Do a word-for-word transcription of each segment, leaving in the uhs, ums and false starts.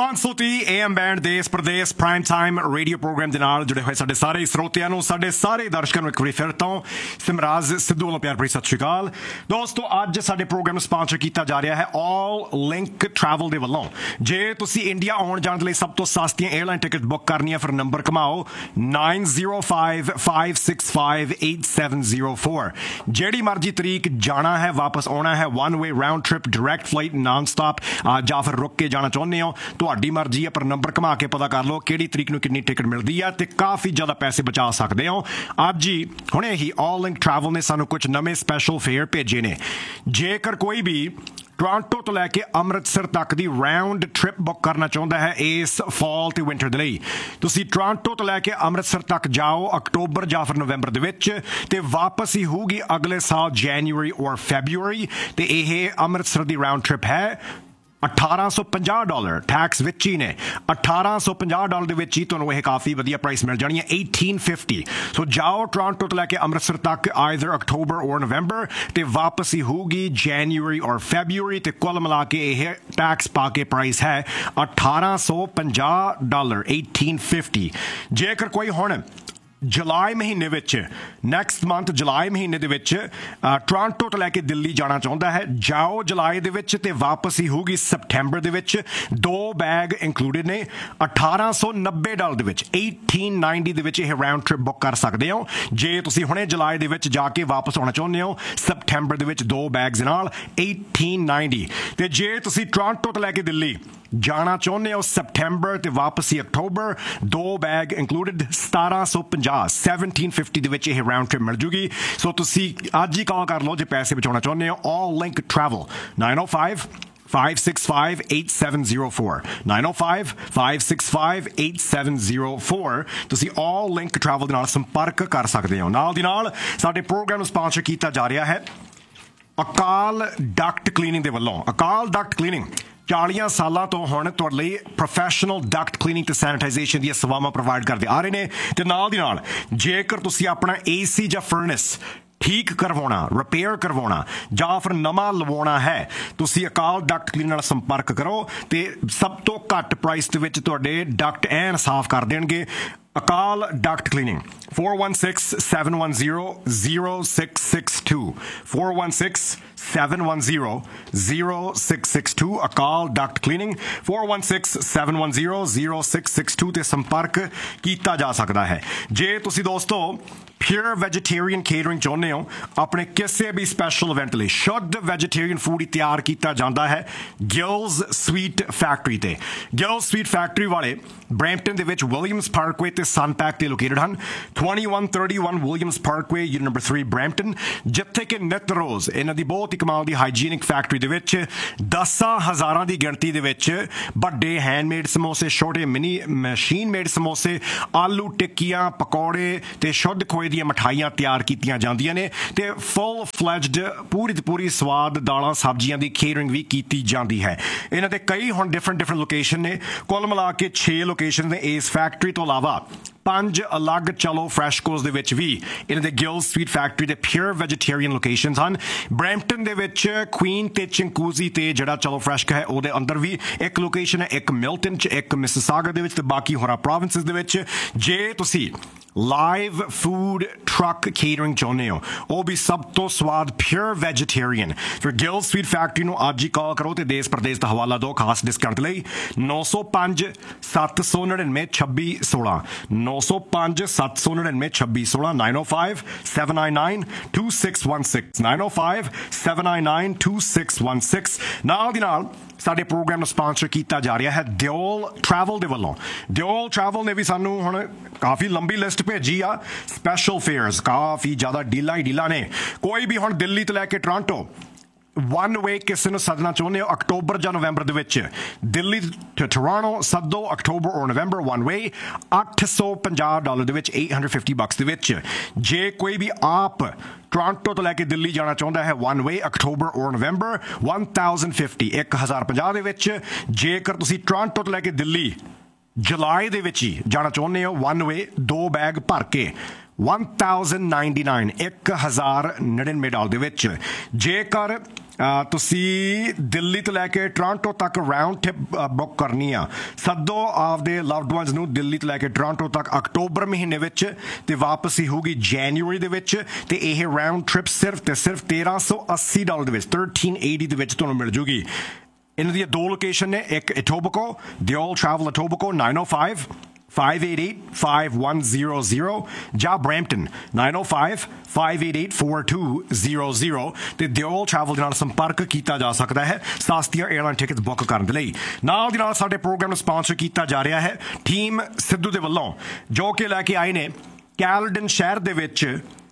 Swansuti A M Band ਦੇਸ ਪ੍ਰਦੇਸ prime time radio programme ਦੇ ਨਾਲ ਜੁੜੇ ਹੋਏ ਸਾਡੇ ਸਾਰੇ ਸਰੋਤਿਆਂ ਨੂੰ ਸਾਡੇ ਸਾਰੇ ਦਰਸ਼ਕਾਂ ਨੂੰ ਇੱਕ ਵਾਰੀ ਫਿਰ ਤੋਂ ਸਿਮਰਾਜ ਸਿੱਧੂ ਵੱਲੋਂ ਪਿਆਰ ਭਰੀ ਸਤਿ ਸ਼੍ਰੀ ਅਕਾਲ ਦੋਸਤੋ। ਅੱਜ ਸਾਡੇ ਪ੍ਰੋਗਰਾਮ ਨੂੰ ਸਪਾਂਸਰ ਕੀਤਾ ਜਾ ਰਿਹਾ ਹੈ ਆਲ ਲਿੰਕ ਟਰੈਵਲ ਦੇ ਵੱਲੋਂ। ਜੇ ਤੁਸੀਂ ਇੰਡੀਆ ਆਉਣ ਜਾਣ ਦੇ ਲਈ ਸਭ ਤੋਂ ਸਸਤੀਆਂ 에ਅਰਲਾਈਨ ਟਿਕਟ ਬੁੱਕ ਕਰਨੀਆਂ ਫਿਰ number ਘਮਾਓ nine zero five five six five eight seven zero four। ਜਿਹੜੀ ਮਰਜ਼ੀ ਤਰੀਕ ਜਾਣਾ ਹੈ ਵਾਪਸ ਆਉਣਾ ਹੈ one way round trip direct flight non stop ਜਾਂ ਫਿਰ ਰੁਕ ਕੇ ਜਾਣਾ ਚਾਹੁੰਦੇ ਹੋ ਤੁਹਾਡੀ ਮਰਜ਼ੀ ਹੈ। ਪਰ ਨੰਬਰ ਘੁਮਾ ਕੇ ਪਤਾ ਕਰ ਲਓ ਕਿਹੜੀ ਤਰੀਕ ਨੂੰ ਕਿੰਨੀ ਟਿਕਟ ਮਿਲਦੀ ਆ ਤੇ ਕਾਫੀ ਜ਼ਿਆਦਾ ਪੈਸੇ ਬਚਾ ਸਕਦੇ ਹੋ। ਅੱਜ ਹੀ ਹੁਣੇ ਹੀ ਆਲ ਲਿੰਕ ਟਰੈਵਲ ਨੇ ਸਾਨੂੰ ਕੁਝ ਨਵੇਂ ਸਪੈਸ਼ਲ ਫੇਅਰ ਭੇਜੇ ਨੇ। ਜੇਕਰ ਕੋਈ ਵੀ ਟੋਰਾਂਟੋ ਤੋਂ ਲੈ ਕੇ ਅੰਮ੍ਰਿਤਸਰ ਤੱਕ ਦੀ ਰਾਊਂਡ ਟ੍ਰਿਪ ਬੁੱਕ ਕਰਨਾ ਚਾਹੁੰਦਾ ਹੈ ਇਸ ਫਾਲ ਤੇ ਵਿੰਟਰ ਦੇ ਲਈ, ਤੁਸੀਂ ਟੋਰਾਂਟੋ ਤੋਂ ਲੈ ਕੇ ਅੰਮ੍ਰਿਤਸਰ ਤੱਕ ਜਾਓ ਅਕਤੂਬਰ ਜਾਂ ਫਿਰ ਨਵੰਬਰ ਦੇ ਵਿੱਚ ਤੇ ਵਾਪਸ ਹੀ ਹੋਊਗੀ ਅਗਲੇ ਸਾਲ ਜਨਵਰੀ ਔਰ ਫੈਬਰੂਰੀ। ਤੇ ਇਹ ਅੰਮ੍ਰਿਤਸਰ ਦੀ ਰਾਊਂਡ ਟ੍ਰਿਪ ਹੈ ਅਠਾਰਾਂ ਸੌ ਪੰਜਾਹ ਡਾਲਰ ਟੈਕਸ ਵਿੱਚ ਹੀ ਨੇ। ਅਠਾਰਾਂ ਸੌ ਪੰਜਾਹ ਡਾਲਰ ਦੇ ਵਿੱਚ ਹੀ ਤੁਹਾਨੂੰ ਇਹ ਕਾਫੀ ਵਧੀਆ ਪ੍ਰਾਈਸ ਮਿਲ ਜਾਣੀ ਹੈ eighteen fifty। ਸੋ ਜਾਓ ਟੋਰਾਂਟੋ ਤੋਂ ਲੈ ਕੇ ਅੰਮ੍ਰਿਤਸਰ ਤੱਕ ਆਈਦਰ ਅਕਤੂਬਰ ਔਰ ਨਵੰਬਰ ਤੇ ਵਾਪਸ ਹੀ ਹੋਊਗੀ ਜਨਵਰੀ ਔਰ ਫੈਬਰੂਰੀ ਤੇ ਕੁੱਲ ਮਿਲਾ ਕੇ ਇਹ ਟੈਕਸ ਪਾ ਕੇ ਪ੍ਰਾਈਸ ਹੈ ਅਠਾਰਾਂ ਸੌ ਪੰਜਾਹ ਡਾਲਰ eighteen fifty। ਜੇਕਰ ਕੋਈ ਹੁਣ ਜੁਲਾਈ ਮਹੀਨੇ ਵਿੱਚ ਨੈਕਸਟ ਮੰਥ ਜੁਲਾਈ ਮਹੀਨੇ ਦੇ ਵਿੱਚ ਟੋਰਾਂਟੋ ਤੋਂ ਲੈ ਕੇ ਦਿੱਲੀ ਜਾਣਾ ਚਾਹੁੰਦਾ ਹੈ ਜਾਓ ਜੁਲਾਈ ਦੇ ਵਿੱਚ ਤੇ ਵਾਪਸ ਹੀ ਹੋਊਗੀ ਸਪਟੈਂਬਰ ਦੇ ਵਿੱਚ। ਦੋ ਬੈਗ ਇੰਕਲੂਡਡ ਨੇ ਅਠਾਰਾਂ ਸੌ ਨੱਬੇ ਡਾਲਰ ਦੇ ਵਿੱਚ eighteen ninety ਦੇ ਵਿੱਚ ਇਹ ਰਾਊਂਡ ਟ੍ਰਿਪ ਬੁੱਕ ਕਰ ਸਕਦੇ ਹੋ। ਜੇ ਤੁਸੀਂ ਹੁਣੇ ਜੁਲਾਈ ਦੇ ਵਿੱਚ ਜਾ ਕੇ ਵਾਪਸ ਆਉਣਾ ਚਾਹੁੰਦੇ ਹੋ ਸਪਟੈਂਬਰ ਦੇ ਵਿੱਚ ਦੋ ਬੈਗਸ ਨਾਲ eighteen ninety। ਤੇ ਜੇ ਤੁਸੀਂ ਟੋਰਾਂਟੋ ਤੋਂ ਲੈ ਕੇ ਦਿੱਲੀ ਜਾਣਾ ਚਾਹੁੰਦੇ ਹੋ ਸਪਟੈਂਬਰ ਤੇ ਵਾਪਸ ਹੀ ਅਕਤੂਬਰ ਦੋ ਬੈਗ ਇੰਕਲੂਡਡ ਸਤਾਰਾਂ ਸੌ ਪੰਜਾਹ seventeen fifty ਦੇ ਵਿੱਚ ਇਹ ਰਾਊਂਡ ਟ੍ਰਿਪ ਮਿਲ ਜੂਗੀ। ਸੋ ਤੁਸੀਂ ਅੱਜ ਹੀ ਕਾਲ ਕਰ ਲਓ ਜੇ ਪੈਸੇ ਬਚਾਉਣਾ ਚਾਹੁੰਦੇ ਹੋ ਆਲ link travel nine oh five five six five eight seven zero four nine oh five five six five eight seven zero four। ਤੁਸੀਂ ਆਲ ਲਿੰਕ ਟਰੈਵਲ ਦੇ ਨਾਲ ਸੰਪਰਕ ਕਰ ਸਕਦੇ ਹੋ। ਨਾਲ ਦੀ ਨਾਲ ਸਾਡੇ ਪ੍ਰੋਗਰਾਮ ਨੂੰ ਸਪਾਂਸਰ ਕੀਤਾ ਜਾ ਰਿਹਾ ਹੈ ਅਕਾਲ ਡਕਟ ਕਲੀਨਿੰਗ ਦੇ ਵੱਲੋਂ। ਅਕਾਲ ਡਕਟ ਕਲੀਨਿੰਗ ਚਾਲੀਆਂ ਸਾਲਾਂ ਤੋਂ ਹੁਣ ਤੁਹਾਡੇ ਲਈ ਪ੍ਰੋਫੈਸ਼ਨਲ ਡਕਟ ਕਲੀਨਿੰਗ ਤੇ ਸੈਨੀਟਾਈਜੇਸ਼ਨ ਦੀਆਂ ਸੇਵਾਵਾਂ ਪ੍ਰੋਵਾਈਡ ਕਰਦੇ ਆ ਰਹੇ ਨੇ। ਤੇ ਨਾਲ ਦੀ ਨਾਲ ਜੇਕਰ ਤੁਸੀਂ ਆਪਣਾ ਏ ਸੀ ਜਾਂ ਫਰਨੈਸ ਠੀਕ ਕਰਵਾਉਣਾ ਰਿਪੇਅਰ ਕਰਵਾਉਣਾ ਜਾਂ ਫਿਰ ਨਵਾਂ ਲਵਾਉਣਾ ਹੈ ਤੁਸੀਂ ਅਕਾਲ ਡਕਟ ਕਲੀਨਰ ਨਾਲ ਸੰਪਰਕ ਕਰੋ ਤੇ ਸਭ ਤੋਂ ਘੱਟ ਪ੍ਰਾਈਸ ਦੇ ਵਿੱਚ ਤੁਹਾਡੇ ਡਕਟ ਐਨ ਸਾਫ਼ ਕਰ ਦੇਣਗੇ। ਅਕਾਲ Duckett cleaning four one six seven one zero zero six six two four one six seven one zero zero six six two ਅਕਾਲ Duckett cleaning four one six seven one zero zero six six two ਤੇ ਸੰਪਰਕ ਕੀਤਾ ਜਾ ਸਕਦਾ ਹੈ। ਜੇ ਤੁਸੀਂ ਦੋਸਤੋ pure vegetarian catering ਚਾਹੁੰਦੇ ਹੋ ਆਪਣੇ ਕਿਸੇ ਵੀ ਸਪੈਸ਼ਲ ਇਵੈਂਟ ਲਈ ਸ਼ੁੱਧ ਵੈਜੀਟੇਰੀਅਨ ਫੂਡ ਹੀ ਤਿਆਰ ਕੀਤਾ ਜਾਂਦਾ ਹੈ ਗਿਲਸ ਸਵੀਟ ਫੈਕਟਰੀ ਤੇ। ਗਿਲਸ ਸਵੀਟ ਫੈਕਟਰੀ ਵਾਲੇ ਬਰੈਂਪਟਨ ਦੇ ਵਿੱਚ ਵਿਲੀਅਮਸ ਪਾਰਕਵੇ ਤੇ ਸਨਪੈਕ ਤੇ ਲੋਕੇਟਡ ਹਨ। twenty-one thirty-one Williams Parkway unit number three Brampton ਜਿੱਥੇ ਕਿ ਨਿਤ ਰੋਜ਼ ਇਹਨਾਂ ਦੀ ਬਹੁਤ ਹੀ ਕਮਾਲ ਦੀ ਹਾਈਜੀਨਿਕ ਫੈਕਟਰੀ ਦੇ ਵਿੱਚ ਦਸਾਂ ਹਜ਼ਾਰਾਂ ਦੀ ਗਿਣਤੀ ਦੇ ਵਿੱਚ ਵੱਡੇ ਹੈਂਡਮੇਡ ਸਮੋਸੇ ਛੋਟੇ ਮਿਨੀ ਮਸ਼ੀਨ ਮੇਡ ਸਮੋਸੇ ਆਲੂ ਟਿੱਕੀਆਂ ਪਕੌੜੇ ਤੇ ਸ਼ੁੱਧ ਖੋਏ ਦੀਆਂ ਮਠਾਈਆਂ ਤਿਆਰ ਕੀਤੀਆਂ ਜਾਂਦੀਆਂ ਨੇ ਤੇ ਫੁੱਲ ਫਲੈਜਡ ਪੂਰੀ ਦੀ ਪੂਰੀ ਸਵਾਦ ਦਾਲਾਂ ਸਬਜ਼ੀਆਂ ਦੀ ਕੇਟਰਿੰਗ ਵੀ ਕੀਤੀ ਜਾਂਦੀ ਹੈ। ਇਹਨਾਂ ਦੇ ਕਈ ਹੁਣ ਡਿਫਰੈਂਟ ਡਿਫਰੈਂਟ ਲੋਕੇਸ਼ਨ ਨੇ ਕੁੱਲ ਮਿਲਾ ਕੇ ਛੇ ਲੋਕੇਸ਼ਨ ਨੇ ਇਸ ਫੈਕਟਰੀ ਤੋਂ ਇਲਾਵਾ ਪੰਜ ਅਲੱਗ ਚਲੋ ਫਰੈਸ਼ਕੋਸ ਦੇ ਵਿੱਚ ਵੀ ਇਹਨਾਂ ਦੇ ਗਿਲਸ ਸਵੀਟ ਫੈਕਟਰੀ ਦੇ ਪਿਓਰ ਵੈਜੀਟੇਰੀਅਨ ਲੋਕੇਸ਼ਨਸ ਹਨ। ਬਰੈਂਪਟਨ ਦੇ ਵਿੱਚ ਕੁਈਨ ਤੇ ਚਿੰਕੂਜ਼ੀ ਤੇ ਜਿਹੜਾ ਚਲੋ ਫਰੈਸ਼ਕ ਹੈ ਉਹਦੇ ਅੰਦਰ ਵੀ ਇੱਕ ਲੋਕੇਸ਼ਨ ਹੈ, ਇੱਕ ਮਿਲਟਨ 'ਚ ਇੱਕ ਮਿਸਿਸਾਗਾ ਦੇ ਵਿੱਚ ਤੇ ਬਾਕੀ ਹੋਰਾਂ ਪ੍ਰੋਵਿੰਸਿਸ ਦੇ ਵਿੱਚ। ਜੇ ਤੁਸੀਂ ਲਾਈਵ ਫੂਡ ਟਰੱਕ ਕੇਟਰਿੰਗ ਚਾਹੁੰਦੇ ਹੋ ਉਹ ਵੀ ਸਭ ਤੋਂ ਸਵਾਦ ਪਿਓਰ ਵੈਜੀਟੇਰੀਅਨ ਫਿਰ ਗਿਲਸ ਸਵੀਟ ਫੈਕਟਰੀ ਨੂੰ ਅੱਜ ਹੀ ਕਾਲ ਕਰੋ ਤੇ ਦੇਸ਼ ਪ੍ਰਦੇਸ਼ ਦਾ ਹਵਾਲਾ ਦਿਓ ਖਾਸ ਡਿਸਕਾਊਂਟ ਲਈ ਨੌ ਸੌ ਪੰਜ ਸੱਤ ਸੌ ਨੜਿਨਵੇਂ ਛੱਬੀ ਸੋਲਾਂ ਨੌ ਸੌ ਪੰਜ ਸੱਤ ਸੌ ਨੜਿਨਵੇਂ ਛੱਬੀ ਸੋਲਾਂ nine oh five seven nine nine two six one six nine oh five seven nine nine two six one six। ਨਾਲ ਦੀ ਨਾਲ ਸਾਡੇ ਪ੍ਰੋਗਰਾਮ ਨੂੰ ਸਪਾਂਸਰ ਕੀਤਾ ਜਾ ਰਿਹਾ ਹੈ ਦਿਓਲ ਟਰੈਵਲ ਦੇ ਵੱਲੋਂ। ਦਿਓਲ ਟਰੈਵਲ ਨੇ ਵੀ ਸਾਨੂੰ ਹੁਣ ਕਾਫੀ ਲੰਬੀ ਲਿਸਟ ਭੇਜੀ ਆ ਸਪੈਸ਼ਲ ਫੇਅਰਸ ਕਾਫੀ ਜ਼ਿਆਦਾ ਡੀਲਾਂ ਹੀ ਡੀਲਾਂ ਨੇ। ਕੋਈ ਵੀ ਹੁਣ ਦਿੱਲੀ ਤੋਂ ਲੈ ਕੇ ਟੋਰਾਂਟੋ ਵਨ ਵੇ ਕਿਸੇ ਨੂੰ ਸੱਦਣਾ ਚਾਹੁੰਦੇ ਹੋ ਅਕਤੂਬਰ ਜਾਂ ਨਵੰਬਰ ਦੇ ਵਿੱਚ ਦਿੱਲੀ ਤੋਂ ਟੋਰਾਂਟੋ ਸੱਦੋ ਅਕਤੂਬਰ ਔਰ ਨਵੰਬਰ ਵਨ ਵੇ ਅੱਠ ਸੌ ਪੰਜਾਹ ਡਾਲਰ ਦੇ ਵਿੱਚ eight hundred fifty bucks ਦੇ ਵਿੱਚ। ਜੇ ਕੋਈ ਵੀ ਆਪ ਟੋਰਾਂਟੋ ਤੋਂ ਲੈ ਕੇ ਦਿੱਲੀ ਜਾਣਾ ਚਾਹੁੰਦਾ ਹੈ ਵਨ ਵੇ ਅਕਤੂਬਰ ਔਰ ਨਵੰਬਰ one thousand fifty ਇੱਕ ਹਜ਼ਾਰ ਪੰਜਾਹ ਦੇ ਵਿੱਚ। ਜੇਕਰ ਤੁਸੀਂ ਟੋਰਾਂਟੋ ਤੋਂ ਲੈ ਕੇ ਦਿੱਲੀ ਜੁਲਾਈ ਦੇ ਵਿੱਚ ਹੀ ਜਾਣਾ ਚਾਹੁੰਦੇ ਹੋ ਵਨ ਵੇ ਦੋ ਬੈਗ ਭਰ ਕੇ one thousand ninety-nine ਇੱਕ ਹਜ਼ਾਰ ਨੜਿਨਵੇਂ ਡਾਲਰ ਦੇ ਵਿੱਚ। ਜੇਕਰ ਤੁਸੀਂ ਦਿੱਲੀ ਤੋਂ ਲੈ ਕੇ ਟੋਰਾਂਟੋ ਤੱਕ ਰਾਊਂਡ ਟ੍ਰਿਪ ਬੁੱਕ ਕਰਨੀ ਆ, ਸੱਦੋ ਆਪਦੇ ਲਵਡ ਵਨਸ ਨੂੰ ਦਿੱਲੀ ਤੋਂ ਲੈ ਕੇ ਟੋਰਾਂਟੋ ਤੱਕ ਅਕਤੂਬਰ ਮਹੀਨੇ ਵਿੱਚ, ਤੇ ਵਾਪਸੀ ਹੋਊਗੀ ਜਨਵਰੀ ਦੇ ਵਿੱਚ। ਤੇ ਇਹ ਰਾਊਂਡ ਟ੍ਰਿਪ ਸਿਰਫ ਤੇ ਸਿਰਫ ਤੇਰਾਂ ਸੌ ਅੱਸੀ ਡਾਲਰ ਦੇ ਵਿੱਚ ਥਰਟੀਨ ਏਟੀ ਦੇ ਵਿੱਚ ਤੁਹਾਨੂੰ ਮਿਲ ਜੂਗੀ। ਇਹਨਾਂ ਦੀਆਂ ਦੋ ਲੋਕੇਸ਼ਨ ਨੇ, ਇੱਕ ਇਟੋਬੀਕੋ, ਦੇ ਆਲ travel Etobicoke nine oh five five eight eight five one zero zero, ਜਾਂ Brampton nine oh five five eight eight four two zero zero, ਤੇ ਦੇ ਆਲ ਟਰੈਵਲ ਦੇ ਨਾਲ ਸੰਪਰਕ ਕੀਤਾ ਜਾ ਸਕਦਾ ਹੈ ਸਸਤੀਆਂ 에ਅਰਲਾਈਨ ਟਿਕਟ ਬੁੱਕ ਕਰਨ ਦੇ ਲਈ। ਨਾਲ ਦੀ ਨਾਲ ਸਾਡੇ ਪ੍ਰੋਗਰਾਮ ਨੂੰ ਸਪਾਂਸਰ ਕੀਤਾ ਜਾ ਰਿਹਾ ਹੈ ਟੀਮ ਸਿੱਧੂ ਦੇ ਵੱਲੋਂ, ਜੋ ਕਿ ਲੈ ਕੇ ਆਏ ਨੇ ਕੈਲਡਨ ਸ਼ਹਿਰ ਦੇ ਵਿੱਚ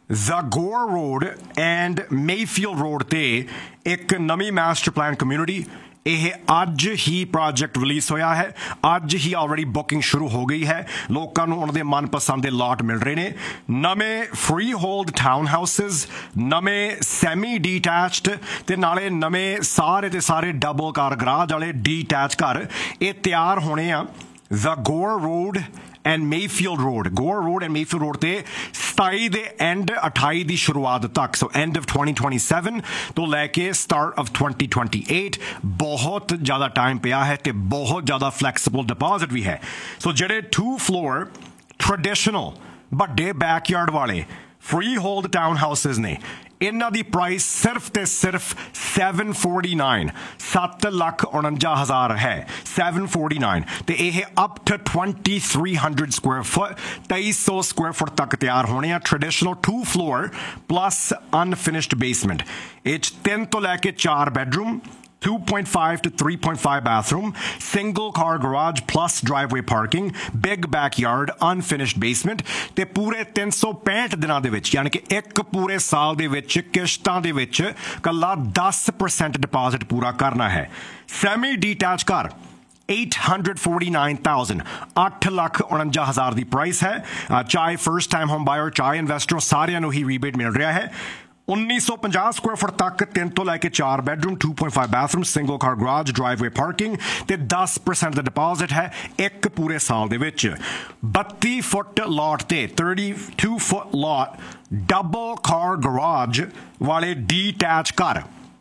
ਜ਼ਾਗੋਰ ਰੋਡ ਐਂਡ ਮੇਫੀਲਡ ਰੋਡ ਤੇ ਇੱਕ ਨਵੀਂ ਮਾਸਟਰ ਪਲਾਨ ਕਮਿਊਨਿਟੀ। ਇਹ ਅੱਜ ਹੀ ਪ੍ਰੋਜੈਕਟ ਰਿਲੀਜ਼ ਹੋਇਆ ਹੈ, ਅੱਜ ਹੀ ਆਲਰੇਡੀ ਬੁਕਿੰਗ ਸ਼ੁਰੂ ਹੋ ਗਈ ਹੈ। ਲੋਕਾਂ ਨੂੰ ਉਹਨਾਂ ਦੇ ਮਨਪਸੰਦ ਦੇ ਲਾਟ ਮਿਲ ਰਹੇ ਨੇ, ਨਵੇਂ ਫ੍ਰੀ ਹੋਲਡ ਟਾਊਨ ਹਾਊਸਿਸ, ਨਵੇਂ ਸੈਮੀ ਡੀਟੈਚਡ, ਤੇ ਨਾਲੇ ਨਵੇਂ ਸਾਰੇ ਦੇ ਸਾਰੇ ਡਬਲ ਕਾਰ ਗਰਾਜ ਵਾਲੇ ਡੀਟੈਚ ਘਰ। ਇਹ ਤਿਆਰ ਹੋਣੇ ਆ ਜ਼ਾਗੋਰ road and Mayfield road, Ghor road and Mayfield road ਤੇ ਸਤਾਈ ਦੇ ਐਂਡ ਅਠਾਈ ਦੀ ਸ਼ੁਰੂਆਤ ਤੱਕ, so end of twenty twenty-seven ਤੋਂ ਲੈ ਕੇ ਸਟਾਰਟ ਆਫ twenty twenty-eight। ਬਹੁਤ ਜ਼ਿਆਦਾ ਟਾਈਮ ਪਿਆ ਹੈ ਤੇ ਬਹੁਤ ਜ਼ਿਆਦਾ ਫਲੈਕਸੀਬਲ ਡਿਪੋਜ਼ਿਟ ਵੀ ਹੈ। ਸੋ ਜਿਹੜੇ ਟੂ ਫਲੋਰ ਟ੍ਰੈਡੀਸ਼ਨਲ ਵੱਡੇ ਬੈਕਯਾਰਡ ਵਾਲੇ ਫ੍ਰੀ ਹੋਲਡ ਟਾਊਨ ਹਾਊਸਿਸ ਨੇ, ਇਹਨਾਂ ਦੀ ਪ੍ਰਾਈਸ ਸਿਰਫ ਤੇ ਸਿਰਫ seven forty-nine, ਸੱਤ ਲੱਖ ਉਣੰਜਾ ਹਜ਼ਾਰ ਹੈ, seven forty-nine, ਤੇ ਇਹ up to twenty-three hundred Square ਫੁੱਟ, ਤੇਈ ਸੌ ਸਕੁਆਇਰ ਫੁੱਟ ਤੱਕ ਤਿਆਰ ਹੋਣੇ ਆ। Traditional to floor plus unfinished basement, ਇਹ 'ਚ ਤਿੰਨ ਤੋਂ ਲੈ ਕੇ ਚਾਰ bedroom, two point five to three point five bathroom, single car garage plus driveway parking, big backyard, unfinished basement, ਤੇ ਪੂਰੇ ਤਿੰਨ ਸੌ ਪੈਂਹਠ ਦਿਨਾਂ ਦੇ ਵਿੱਚ, ਯਾਨੀ ਕਿ ਇੱਕ ਪੂਰੇ ਸਾਲ ਦੇ ਵਿੱਚ ਕਿਸ਼ਤਾਂ ਦੇ ਵਿੱਚ ਕੱਲਾ ਦਸ percent ਡਿਪੋਜ਼ਿਟ ਪੂਰਾ ਕਰਨਾ ਹੈ। ਸੈਮੀ ਡੀਟੈਚ ਘਰ eight hundred forty-nine thousand, ਅੱਠ ਲੱਖ ਉਣੰਜਾ ਹਜ਼ਾਰ ਦੀ ਪ੍ਰਾਈਸ ਹੈ। ਚਾਹੇ ਫਰਸਟ ਟਾਈਮ ਹੋਮ ਬਾਇਰ, ਚਾਹੇ ਇਨਵੈਸਟਰ, ਸਾਰਿਆਂ ਨੂੰ ਹੀ ਰੀਬੇਟ ਮਿਲ ਰਿਹਾ ਹੈ। ਉੱਨੀ ਸੌ ਪੰਜਾਹ ਸਕੁਆਇਰ ਫੁੱਟ ਤੱਕ ਤਿੰਨ ਤੋਂ ਲੈ ਕੇ ਚਾਰ bedroom, two point five bathroom, single ਕਾਰ ਗਰਾਜ, ਡਰਾਈਵਵੇ ਪਾਰਕਿੰਗ, ਤੇ ਦਸ percent ਦਾ ਡਿਪੋਜ਼ਿਟ ਹੈ ਇੱਕ ਪੂਰੇ ਸਾਲ ਦੇ ਵਿੱਚ। ਬੱਤੀ ਫੁੱਟ ਲਾਟ ਤੇ thirty-two ਫੁੱਟ ਲਾਟ ਡਬਲ ਕਾਰ ਗਰਾਜ ਵਾਲੇ ਡੀਟੈਚ ਘਰ